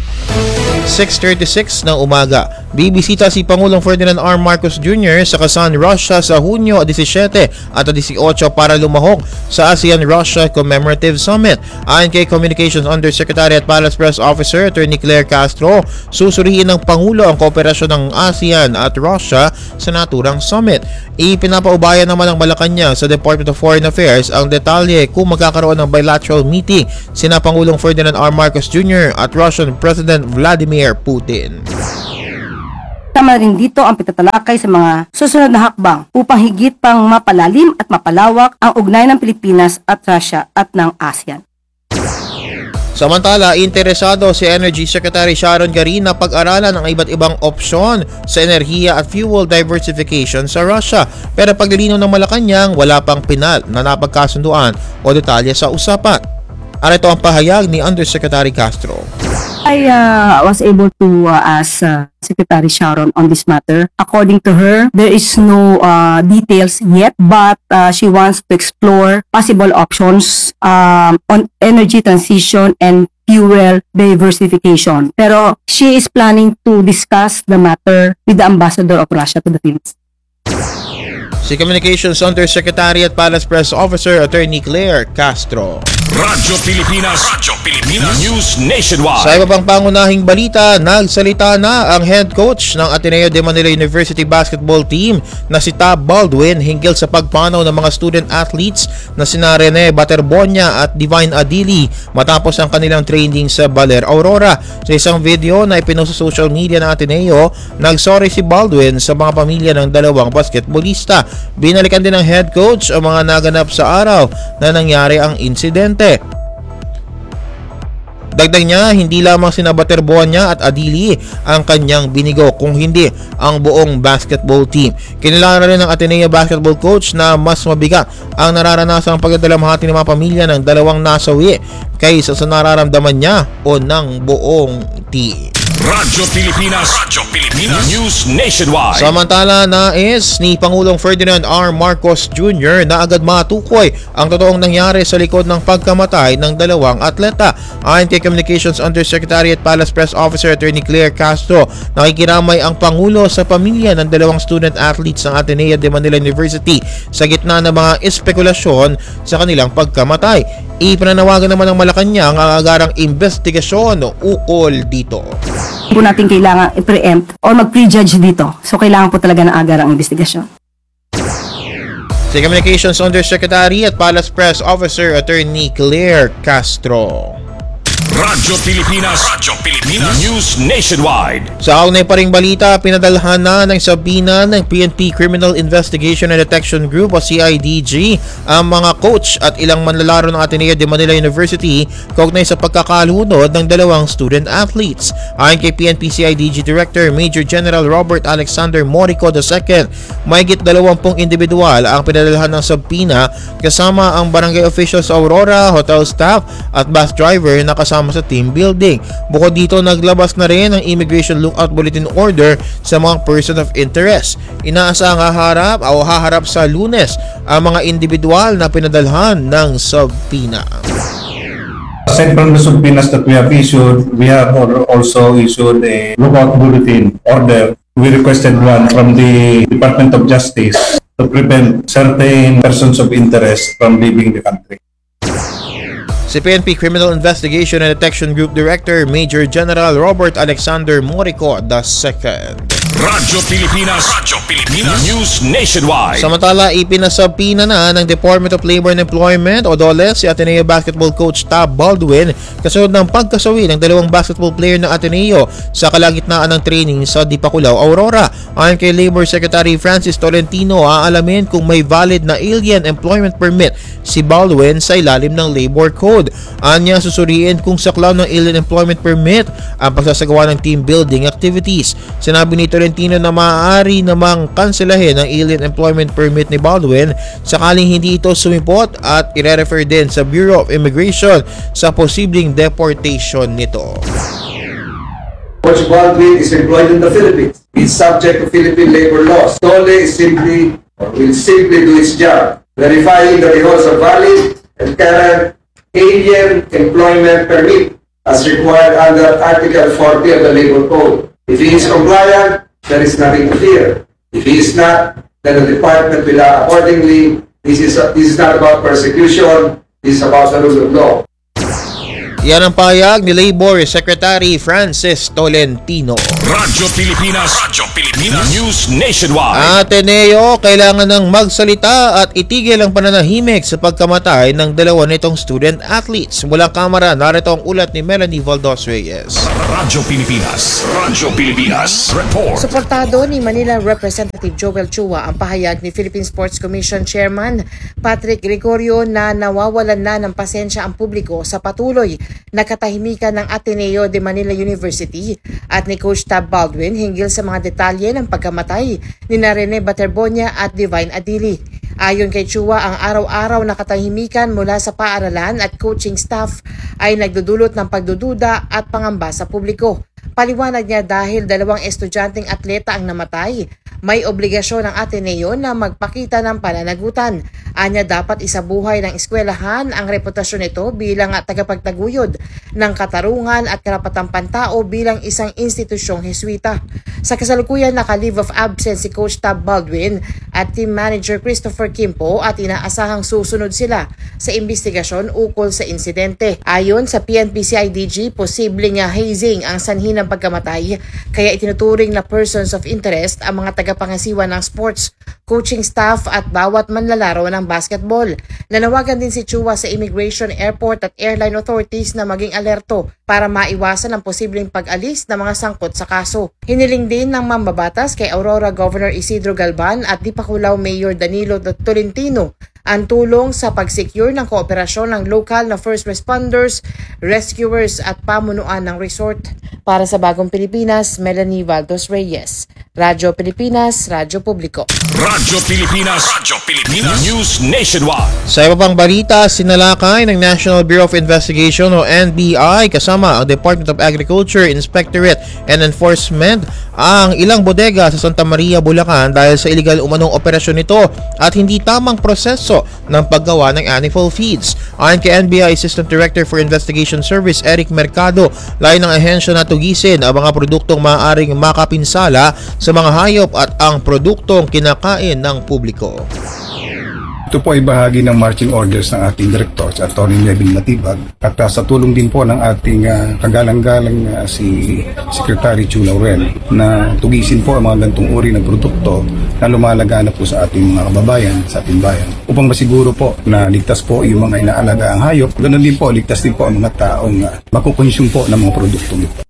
6:36 ng umaga. Bibisita si Pangulong Ferdinand R. Marcos Jr. sa Kazan, Russia sa Hunyo 17 at 18 para lumahok sa ASEAN-Russia Commemorative Summit. Ayon kay Communications Undersecretary at Palace Press Officer Attorney Claire Castro, susuriin ng Pangulo ang kooperasyon ng ASEAN at Russia sa naturang summit. Ipinapaubaya naman ng Malacanang sa Department of Foreign Affairs ang detalye kung magkakaroon ng bilateral meeting sina Pangulong Ferdinand R. Marcos Jr. at Russian President Vladimir Putin. Tama rin dito ang pagtatalakay sa mga susunod na hakbang upang higit pang mapalalim at mapalawak ang ugnayan ng Pilipinas at Russia at ng ASEAN. Samantala, interesado si Energy Secretary Sharon Garin na pag-aralan ang iba't ibang opsyon sa enerhiya at fuel diversification sa Russia. Pero paglilinaw ng Malacanang, wala pang pinal na napagkasunduan o detalye sa usapan. Arito ang pahayag ni Undersecretary Castro. I was able to ask Secretary Sharon on this matter. According to her, there is no details yet, but she wants to explore possible options on energy transition and fuel diversification. Pero she is planning to discuss the matter with the Ambassador of Russia to the Philippines. Si Communications Undersecretary at Palace Press Officer Attorney Claire Castro. Radyo Pilipinas News Nationwide. Sa iba pang pangunahing balita, nagsalita na ang head coach ng Ateneo de Manila University basketball team na si Tab Baldwin hinggil sa pagpanaw ng mga student athletes na sina Rene Baterbonia at Divine Adili matapos ang kanilang training sa Baler, Aurora. Sa isang video na ipinost sa social media ng Ateneo, nagsorry si Baldwin sa mga pamilya ng dalawang basketballista. Binalikan din ng head coach ang mga naganap sa araw na nangyari ang insidente. Dagdag niya, hindi lamang sina Baterbonia at Adili ang kanyang binigo, kung hindi ang buong basketball team. Kinilala rin ng Ateneo basketball coach na mas mabigat ang nararanasan pagdadalamhati ng mga pamilya ng dalawang nasawi kaysa sa nararamdaman niya o ng buong team. Radyo Pilipinas News Nationwide. Samantala, nais ni Pangulong Ferdinand R. Marcos Jr. na agad matukoy ang totoong nangyari sa likod ng pagkamatay ng dalawang atleta. Ayon kay Communications Undersecretary at Palace Press Officer Attorney Claire Castro, nakikiramay ang Pangulo sa pamilya ng dalawang student athletes ng Ateneo de Manila University sa gitna ng mga espekulasyon sa kanilang pagkamatay. Ipinanawagan naman ng Malacanang ang agarang investigasyon ukol dito. Po natin kailangan i-preempt o mag-prejudge dito. So kailangan po talaga ng agarang investigasyon. Si Communications Undersecretary at Palace Press Officer Attorney Claire Castro. Radyo Pilipinas News Nationwide. Sa kaunay pa ring balita, pinadalhan na ng sabina ng PNP Criminal Investigation and Detection Group o CIDG ang mga coach at ilang manlalaro ng Ateneo de Manila University kaugnay sa pagkakalunod ng dalawang student athletes. Ayon kay PNP CIDG Director Major General Robert Alexander Morico II, mahigit 20 individual ang pinadalhan ng sabina kasama ang barangay officials sa Aurora, hotel staff at bus driver na kasama sa team building. Bukod dito, naglabas na rin ang Immigration Lookout Bulletin Order sa mga person of interest. Inaasahang haharap sa Lunes ang mga individual na pinadalhan ng subpoena. Aside from the subpoenas that we have issued, we have also issued a lookout bulletin order. We requested one from the Department of Justice to prevent certain persons of interest from leaving the country. Si PNP Criminal Investigation and Detection Group Director Major General Robert Alexander Morico II. Radyo Pilipinas News Nationwide. Samantala, ipinasabina na ng Department of Labor and Employment o DOLE si Ateneo basketball coach Tab Baldwin kasunod ng pagkasawi ng dalawang basketball player ng Ateneo sa kalagitnaan ng training sa Dipakulaw, Aurora. Ayon kay Labor Secretary Francis Tolentino, aalamin kung may valid na alien employment permit si Baldwin sa ilalim ng Labor Code. Anya, susuriin kung saklaw ng alien employment permit ang pagsasagawa ng team building activities. Sinabi ni Tolentino na maaari namang kanselahin ang alien employment permit ni Baldwin sakaling hindi ito sumipot at ire-refer din sa Bureau of Immigration sa posibleng deportation nito. Coach Baldwin is employed in the Philippines. He's subject to Philippine labor laws. DOLE will simply do its job, verifying that he holds a valid and current alien employment permit as required under Article 40 of the Labor Code. If he is compliant, there is nothing to fear. If he is not, then the department will act accordingly. This is not about persecution. This is about the rule of law. Yan ang pahayag ni Labor Secretary Francis Tolentino. Radyo Pilipinas News Nationwide. Ateneo, kailangan ng magsalita at itigil ang pananahimik sa pagkamatay ng dalawa nitong student athletes. Mula kamera, narito ang ulat ni Melanie Valdos Reyes. Radyo Pilipinas Report. Suportado ni Manila Representative Joel Chua ang pahayag ni Philippine Sports Commission Chairman Patrick Gregorio na nawawalan na ng pasensya ang publiko sa patuloy na katahimikan ng Ateneo de Manila University at ni Coach Tab Baldwin hinggil sa mga detalye ng pagkamatay ni Rene Baterbonia at Divine Adili. Ayon kay Chua, ang araw-araw na katahimikan mula sa paaralan at coaching staff ay nagdudulot ng pagdududa at pangamba sa publiko. Paliwanag niya dahil dalawang estudyanteng atleta ang namatay, may obligasyon ng Ateneo na magpakita ng pananagutan. Anya, dapat isabuhay ng eskwelahan ang reputasyon nito bilang tagapagtaguyod ng katarungan at karapatang pantao bilang isang institusyong Heswita. Sa kasalukuyan, naka-leave of absence si Coach Tab Baldwin at Team Manager Christopher Kimpo at inaasahang susunod sila sa investigasyon ukol sa insidente. Ayon sa PNP-CIDG, posibleng hazing ang sanhi ng pagkamatay, kaya itinuturing na persons of interest ang mga tagapangasiwa ng sports, coaching staff at bawat manlalaro ng basketball. Nanawagan din si Chua sa Immigration, Airport at Airline Authorities na maging alerto para maiwasan ang posibleng pag-alis ng mga sangkot sa kaso. Hiniling din ng mambabatas kay Aurora Governor Isidro Galban at Dipakulaw Mayor Danilo Tolentino ang tulong sa pag-secure ng kooperasyon ng lokal na first responders, rescuers at pamunuan ng resort. Para sa Bagong Pilipinas, Melanie Valdos Reyes. Radyo Pilipinas, Radyo Publiko. Radyo Pilipinas News Nationwide. Sa iba pang balita, sinalakay ng National Bureau of Investigation o NBI kasama ang Department of Agriculture, Inspectorate and Enforcement ang ilang bodega sa Santa Maria, Bulacan dahil sa illegal umanong operasyon nito at hindi tamang proseso ng paggawa ng animal feeds. Ayon kay NBI Assistant Director for Investigation Service Eric Mercado, layo ng ahensya na tugisin ang mga produktong maaaring makapinsala sa mga hayop at ang produktong kinakain ng publiko. Ito po ay bahagi ng marching orders ng ating director, si Atty. Neville Matibag, at sa tulong din po ng ating kagalang-galang si Secretary Chu Laurel na tugisin po ang mga gantong uri ng produkto na lumalaganap po sa ating mga kababayan, sa ating bayan, upang masiguro po na ligtas po yung mga inaalaga ang hayop. Ganun din po, ligtas din po ang mga taong makukonsume po ng mga produktong ito.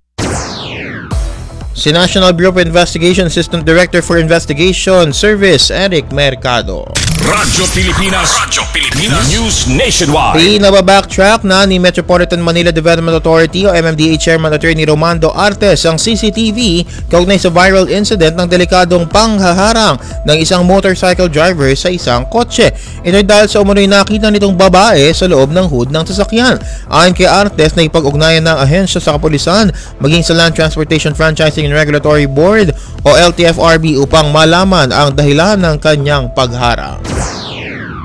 Si National Bureau of Investigation Assistant Director for Investigation Service Eric Mercado. Radyo Pilipinas News Nationwide. Pinababacktrack na ni Metropolitan Manila Development Authority o MMDA Chairman Attorney Romando Artes ang CCTV kaugnay sa viral incident ng delikadong panghaharang ng isang motorcycle driver sa isang kotse. Ito dahil sa umunoy nakita nitong babae sa loob ng hood ng sasakyan. Ayon kay Artes, na ipag-ugnayan ng ahensya sa kapulisan maging sa Land Transportation Franchising and Regulatory Board o LTFRB upang malaman ang dahilan ng kanyang pagharang.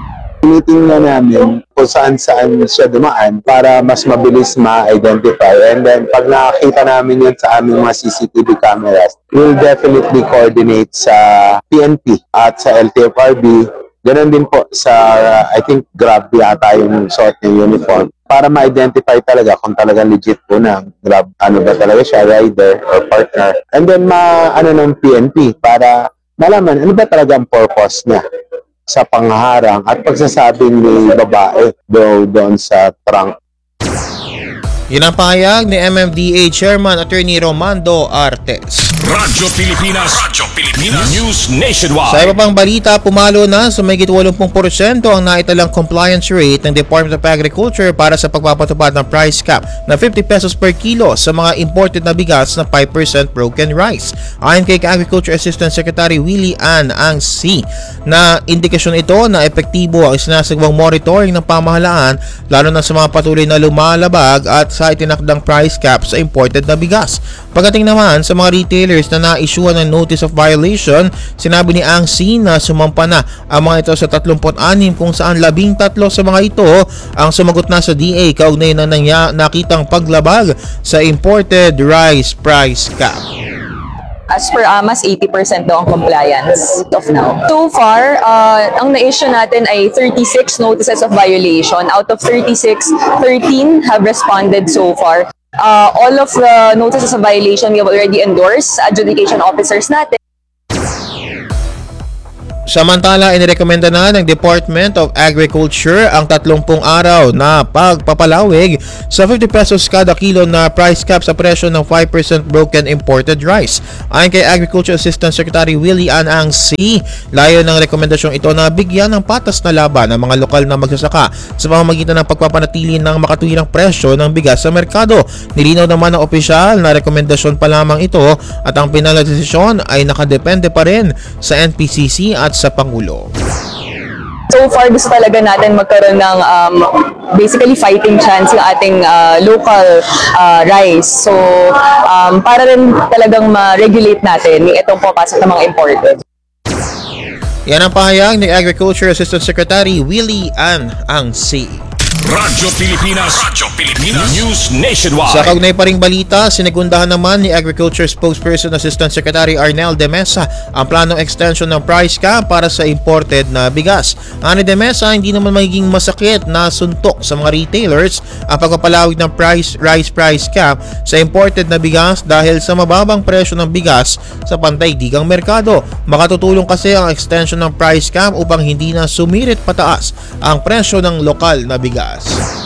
Tinitingnan namin kung saan siya dumaan para mas mabilis ma-identify. And then, pag nakakita namin yun sa aming mga CCTV cameras, we'll definitely coordinate sa PNP at sa LTFRB. Ganon din po sa, I think, Grab yata yung suot ng uniform para ma-identify talaga kung talaga legit po ng Grab. Ano ba talaga siya, rider or partner. And then, ng PNP para malaman ano ba talaga ang purpose niya sa pangharang at pagsasabing ni babae doon sa trunk. Yan ang pahayag ni MMDA Chairman Attorney Romando Artes. Radyo Pilipinas. News Nationwide. Sa iba pang balita, pumalo na sa mahigit 80% ang naitalang compliance rate ng Department of Agriculture para sa pagpapatupad ng price cap na 50 pesos per kilo sa mga imported na bigas na 5% broken rice. Ayon kay Agriculture Assistant Secretary Willie Ann Ang-C, na indikasyon ito na epektibo ang isinasagawang monitoring ng pamahalaan lalo na sa mga patuloy na lumalabag at sa itinakdang price cap sa imported na bigas. Pagdating naman sa mga retailers na na-issuean ng notice of violation, sinabi ni Ang-C na sumampa na ang mga ito sa 36 kung saan 13 sa mga ito ang sumagot na sa DA kaugnay ng nakitang paglabag sa imported rice price cap. As per AMAS, 80% daw ang compliance of now. So far, ang na-issue natin ay 36 notices of violation. Out of 36, 13 have responded so far. All of the notices of violation we have already endorsed sa adjudication officers natin. Samantala, inirekomenda na ng Department of Agriculture ang 30 araw na pagpapalawig sa 50 pesos kada kilo na price cap sa presyo ng 5% broken imported rice. Ayon kay Agriculture Assistant Secretary Willie Ann Ang-C, layo ng rekomendasyong ito na bigyan ng patas na laban ang mga lokal na magsasaka sa pamamagitan ng pagpapanatili ng makatuwirang presyo ng bigas sa merkado. Nilinaw naman ng opisyal na rekomendasyon pa lamang ito at ang pinal na desisyon ay nakadepende pa rin sa NPCC at sa Pangulo. So far, gusto talaga natin magkaroon ng basically fighting chance yung ating local rice. So, para rin talagang ma-regulate natin yung itong papasok ng mga imported. Yan ang pahayag ni Agriculture Assistant Secretary Willie Ann Ang-C. Radyo Pilipinas. News Nationwide. Sa kaugnay pa ring balita, sinigundahan naman ni Agriculture Spokesperson Assistant Secretary Arnel De Mesa ang planong extension ng price cap para sa imported na bigas. Ani De Mesa, hindi naman magiging masakit na suntok sa mga retailers ang pagpapalawig ng rice price cap sa imported na bigas dahil sa mababang presyo ng bigas sa pantay-digang merkado. Makatutulong kasi ang extension ng price cap upang hindi na sumirit pataas ang presyo ng lokal na bigas.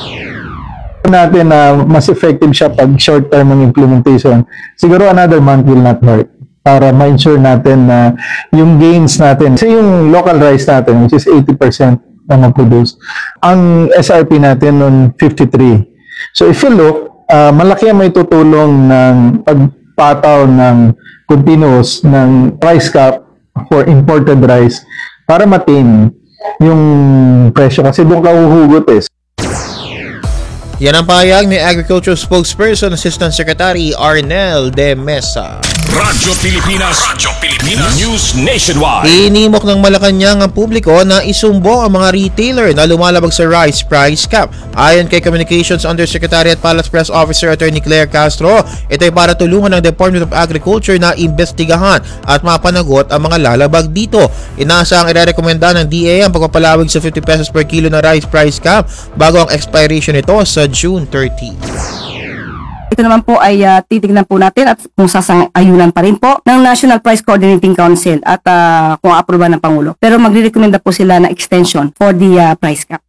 Natin na mas effective siya pag short term ng implementation. Siguro another month will not hurt para ma-ensure natin na yung gains natin. Kasi yung local rice natin, which is 80% na na-produce, ang SRP natin nun 53. So if you look, malaki ang may tutulong ng pagpataw ng continuous ng price cap for imported rice para maintain yung presyo kasi doon ka uhugot eh. Yan ang pahayag ni Agriculture Spokesperson Assistant Secretary Arnel De Mesa. Radyo Pilipinas. News Nationwide. Inimok ng Malacanang ang publiko na isumbong ang mga retailer na lumalabag sa rice price cap. Ayon kay Communications Undersecretary at Palace Press Officer Attorney Claire Castro, ito ay para tulungan ng Department of Agriculture na imbestigahan at mapanagot ang mga lalabag dito. Inaasahang irerekomenda ng DA ang pagpapalawig sa 50 pesos per kilo na rice price cap bago ang expiration nito sa June 30. Ito naman po ay titignan po natin at kung sasang-ayunan pa rin po ng National Price Coordinating Council at kung aproban ng Pangulo. Pero magre-recommenda po sila na extension for the price cap.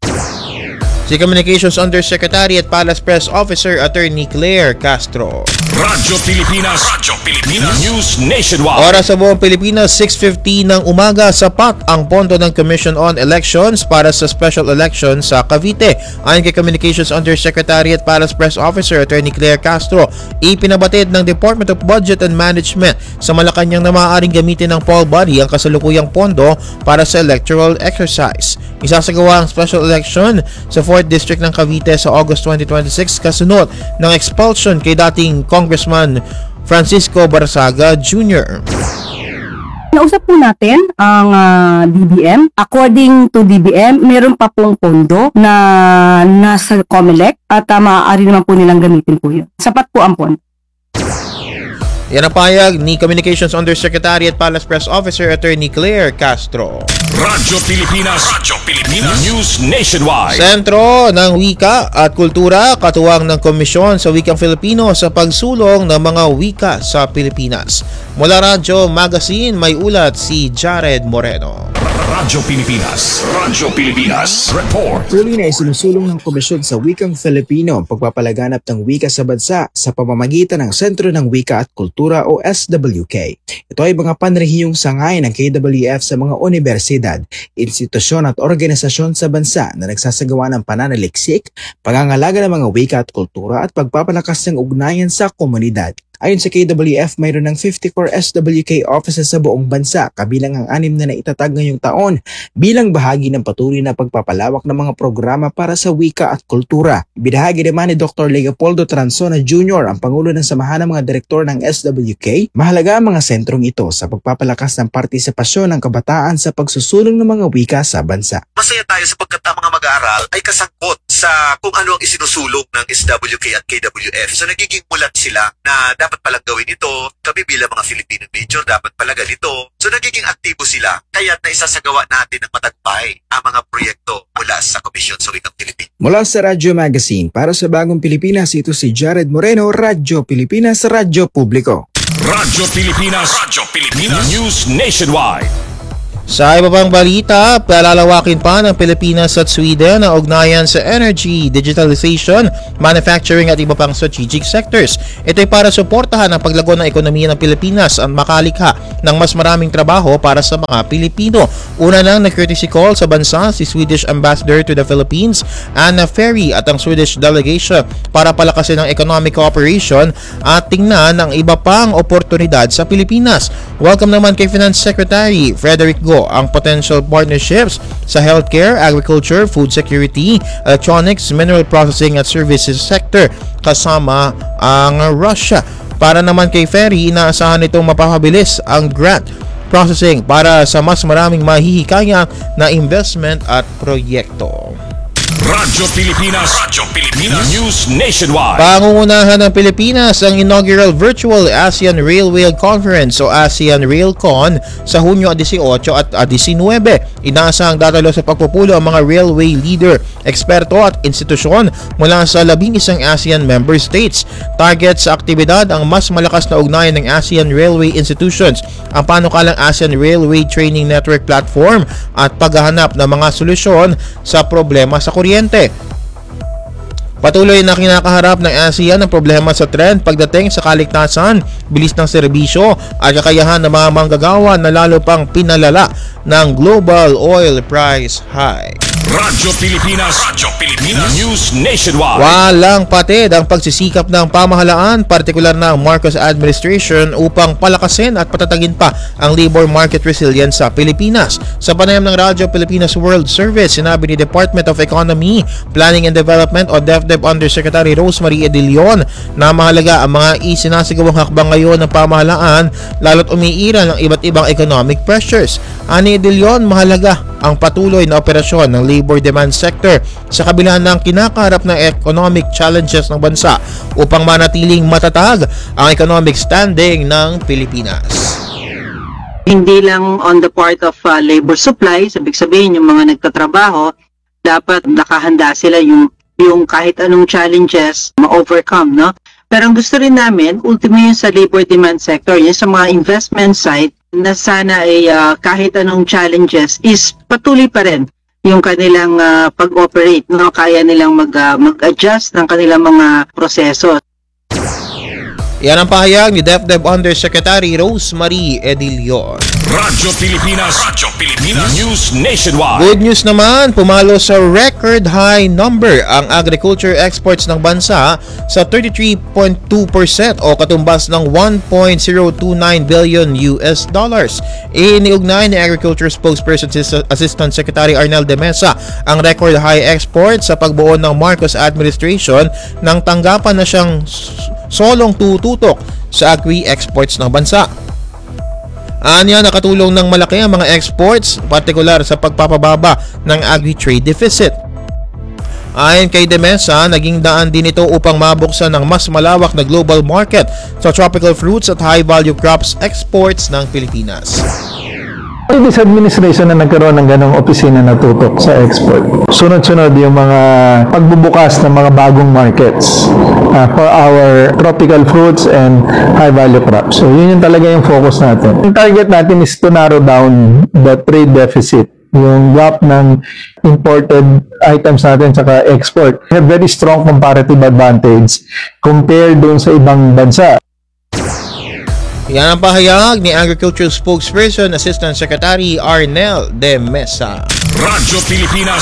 Si Communications Undersecretary at Palace Press Officer Attorney Claire Castro. Radyo Pilipinas. News Nationwide. Oras sa buong Pilipinas, 6:50 ng umaga, sapat ang pondo ng Commission on Elections para sa special election sa Cavite. Ayon kay Communications Undersecretary at Palace Press Officer Attorney Claire Castro, ipinabatid ng Department of Budget and Management sa Malacanang na maaaring gamitin ng poll body ang kasalukuyang pondo para sa electoral exercise. Isasagawa ang special election sa 4th District ng Cavite sa August 2026 kasunod ng expulsion kay dating Congressman Francisco Barsaga Jr. Nausap po natin ang DBM. According to DBM, meron pa pong pondo na nasa COMELEC at maaari naman po nilang gamitin po yun. Sapat po ang pondo. Yan ang payag ni Communications Undersecretary at Palace Press Officer Attorney Claire Castro. Radyo Pilipinas. News Nationwide. Sentro ng Wika at Kultura, katuwang ng Komisyon sa Wikang Filipino sa pagsulong ng mga wika sa Pilipinas. Mula Radyo Magazine, may ulat si Jared Moreno. Radyo Pilipinas. Report. Tuloy na isinusulong ng Komisyon sa Wikang Filipino ang pagpapalaganap ng wika sa bansa sa pamamagitan ng Sentro ng Wika at Kultura o SWK. Ito ay mga panrehiyong sangay ng KWF sa mga universidad, institusyon at organisasyon sa bansa na nagsasagawa ng pananaliksik, pangangalaga ng mga wika at kultura at pagpapalakas ng ugnayan sa komunidad. Ayon sa KWF, mayroon ng 54 SWK offices sa buong bansa, kabilang ang 6 na naitatag ngayong taon bilang bahagi ng patuloy na pagpapalawak ng mga programa para sa wika at kultura. Binahagi naman ni Dr. Leopoldo Transona Jr., ang Pangulo ng Samahan ng mga Direktor ng SWK, mahalaga ang mga sentrong ito sa pagpapalakas ng partisipasyon ng kabataan sa pagsusulong ng mga wika sa bansa. Masaya tayo sapagkat ang mga mag-aaral ay kasangkot sa kung ano ang isinusulong ng SWK at KWF. So nagiging mulat sila na dapat palang gawin ito, kami bilang mga Filipino major dapat pala ganito. So nagiging aktibo sila, kaya't naisasagawa natin ng matagumpay ang mga proyekto mula sa Komisyon sa Wikang Filipino. Mula sa Radyo Magazine, para sa Bagong Pilipinas, ito si Jared Moreno, Radyo Pilipinas, Radyo Publiko. Radyo Pilipinas. News Nationwide. Sa iba pang balita, palalawakin pa ng Pilipinas at Sweden ang ugnayan sa energy, digitalization, manufacturing at iba pang strategic sectors. Ito ay para suportahan ang paglago ng ekonomiya ng Pilipinas at makalikha ng mas maraming trabaho para sa mga Pilipino. Una nang nag-courtesy call sa bansa si Swedish Ambassador to the Philippines, Anna Ferry, at ang Swedish delegation para palakasin ang economic cooperation at tingnan ang iba pang oportunidad sa Pilipinas. Welcome naman kay Finance Secretary Frederick Go ang potential partnerships sa healthcare, agriculture, food security, electronics, mineral processing at services sector kasama ang Russia. Para naman kay Ferry, inaasahan itong mapapabilis ang grant processing para sa mas maraming mahihikaya na investment at proyekto. Radyo Pilipinas. News Nationwide. Pangungunahan ng Pilipinas ang inaugural Virtual ASEAN Railway Conference o ASEAN RailCon sa Hunyo 18 at 19. Inaasahang dadalo sa pagpupulo ang mga railway leader, eksperto at institusyon mula sa 11 ASEAN member states. Target sa aktibidad ang mas malakas na ugnayan ng ASEAN Railway Institutions, ang panukalang ASEAN Railway Training Network Platform at paghahanap ng mga solusyon sa problema sa kuryente. Patuloy na kinakaharap ng ASEAN ang problema sa trend pagdating sa kaligtasan, bilis ng serbisyo at kakayahan ng mga manggagawa na lalo pang pinalala ng global oil price hike. Radyo Pilipinas. News Nationwide. Walang patid ang pagsisikap ng pamahalaan, partikular ng Marcos administration, upang palakasin at patatagin pa ang labor market resilience sa Pilipinas. Sa panayam ng Radyo Pilipinas World Service, sinabi ni Department of Economy, Planning and Development o DepEd Undersecretary Rosemary Edilion na mahalaga ang mga isinasigawang hakbang ngayon ng pamahalaan lalo't umiiral ng iba't ibang economic pressures. Ani Edilion, mahalaga ang patuloy na operasyon ng labor demand sector sa kabila ng kinakaharap na economic challenges ng bansa upang manatiling matatag ang economic standing ng Pilipinas. Hindi lang on the part of labor supply, ibig sabihin yung mga nagtatrabaho, dapat nakahanda sila yung kahit anong challenges ma-overcome, no? Pero ang gusto rin namin, ultimo yun sa labor demand sector, yun sa mga investment side, na sana ay kahit anong challenges is patuloy pa rin yung kanilang pag-operate, no? Kaya nilang mag-adjust ng kanilang mga proseso. Yan ang pahayag ni DepEd Undersecretary Rosemary Edilion. Radyo Pilipinas. News Nationwide. Good news naman, pumalo sa record high number ang agriculture exports ng bansa sa 33.2% o katumbas ng 1.029 billion US dollars. Iniugnay ni Agriculture Spokesperson Assistant Secretary Arnel de Mesa ang record high exports sa pagbuo ng Marcos administration nang tanggapan na siyang solong tututok sa agri-exports ng bansa. Anya, nakatulong ng malaki ang mga exports, partikular sa pagpapababa ng agri-trade deficit. Ayon kay De Mesa, naging daan din ito upang mabuksan ng mas malawak na global market sa tropical fruits at high-value crops exports ng Pilipinas. This administration na nagkaroon ng ganong opisina na tutok sa export. Sunod-sunod yung mga pagbubukas ng mga bagong markets for our tropical fruits and high-value crops. So yun yung talaga yung focus natin. Yung target natin is to narrow down the trade deficit, yung gap ng imported items natin saka export. We have very strong comparative advantage compared dun sa ibang bansa. Yan ang pahayag ni Agriculture Spokesperson Assistant Secretary Arnel De Mesa. Radyo Pilipinas.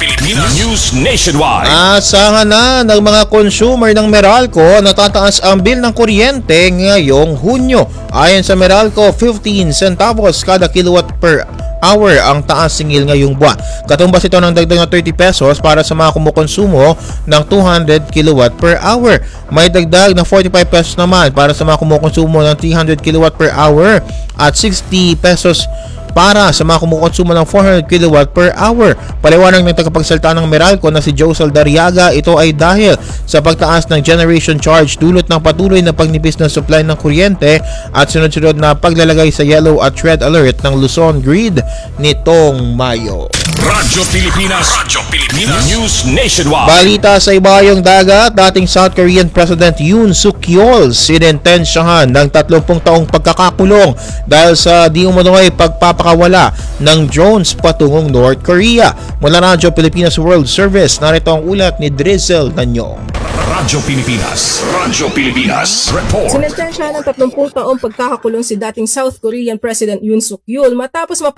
News Nationwide. Asahan na ng mga consumer ng Meralco na tataas ang bill ng kuryente ngayong Hunyo. Ayon sa Meralco, 15 centavos kada kilowatt per hour ang taas singil ngayong buwan. Katumbas ito ng dagdag na 30 pesos para sa mga kumukonsumo ng 200 kilowatt per hour. May dagdag na 45 pesos naman para sa mga kumukonsumo ng 300 kilowatt per hour at 60 pesos para sa mga kumukonsumo ng 400 kilowatt per hour. Paliwanag ng tagapagsalita ng Meralco na si Josel Dariaga, ito ay dahil sa pagtaas ng generation charge dulot ng patuloy na pagnipis ng supply ng kuryente at sunod-sunod na paglalagay sa yellow at red alert ng Luzon grid nitong Mayo. Radyo Pilipinas. News Nationwide. Balita sa ibayong dagat, dating South Korean President Yoon Suk Yeol sinintensyahan ng 30 taong pagkakakulong dahil sa di umano'y pagpapakawala ng drones patungong North Korea. Mula Radyo Pilipinas World Service, narito ang ulat ni Drizzle Nanyong. Radyo Pilipinas. Report. Sinintensyahan ng 30 taong pagkakakulong si dating South Korean President Yoon Suk Yeol matapos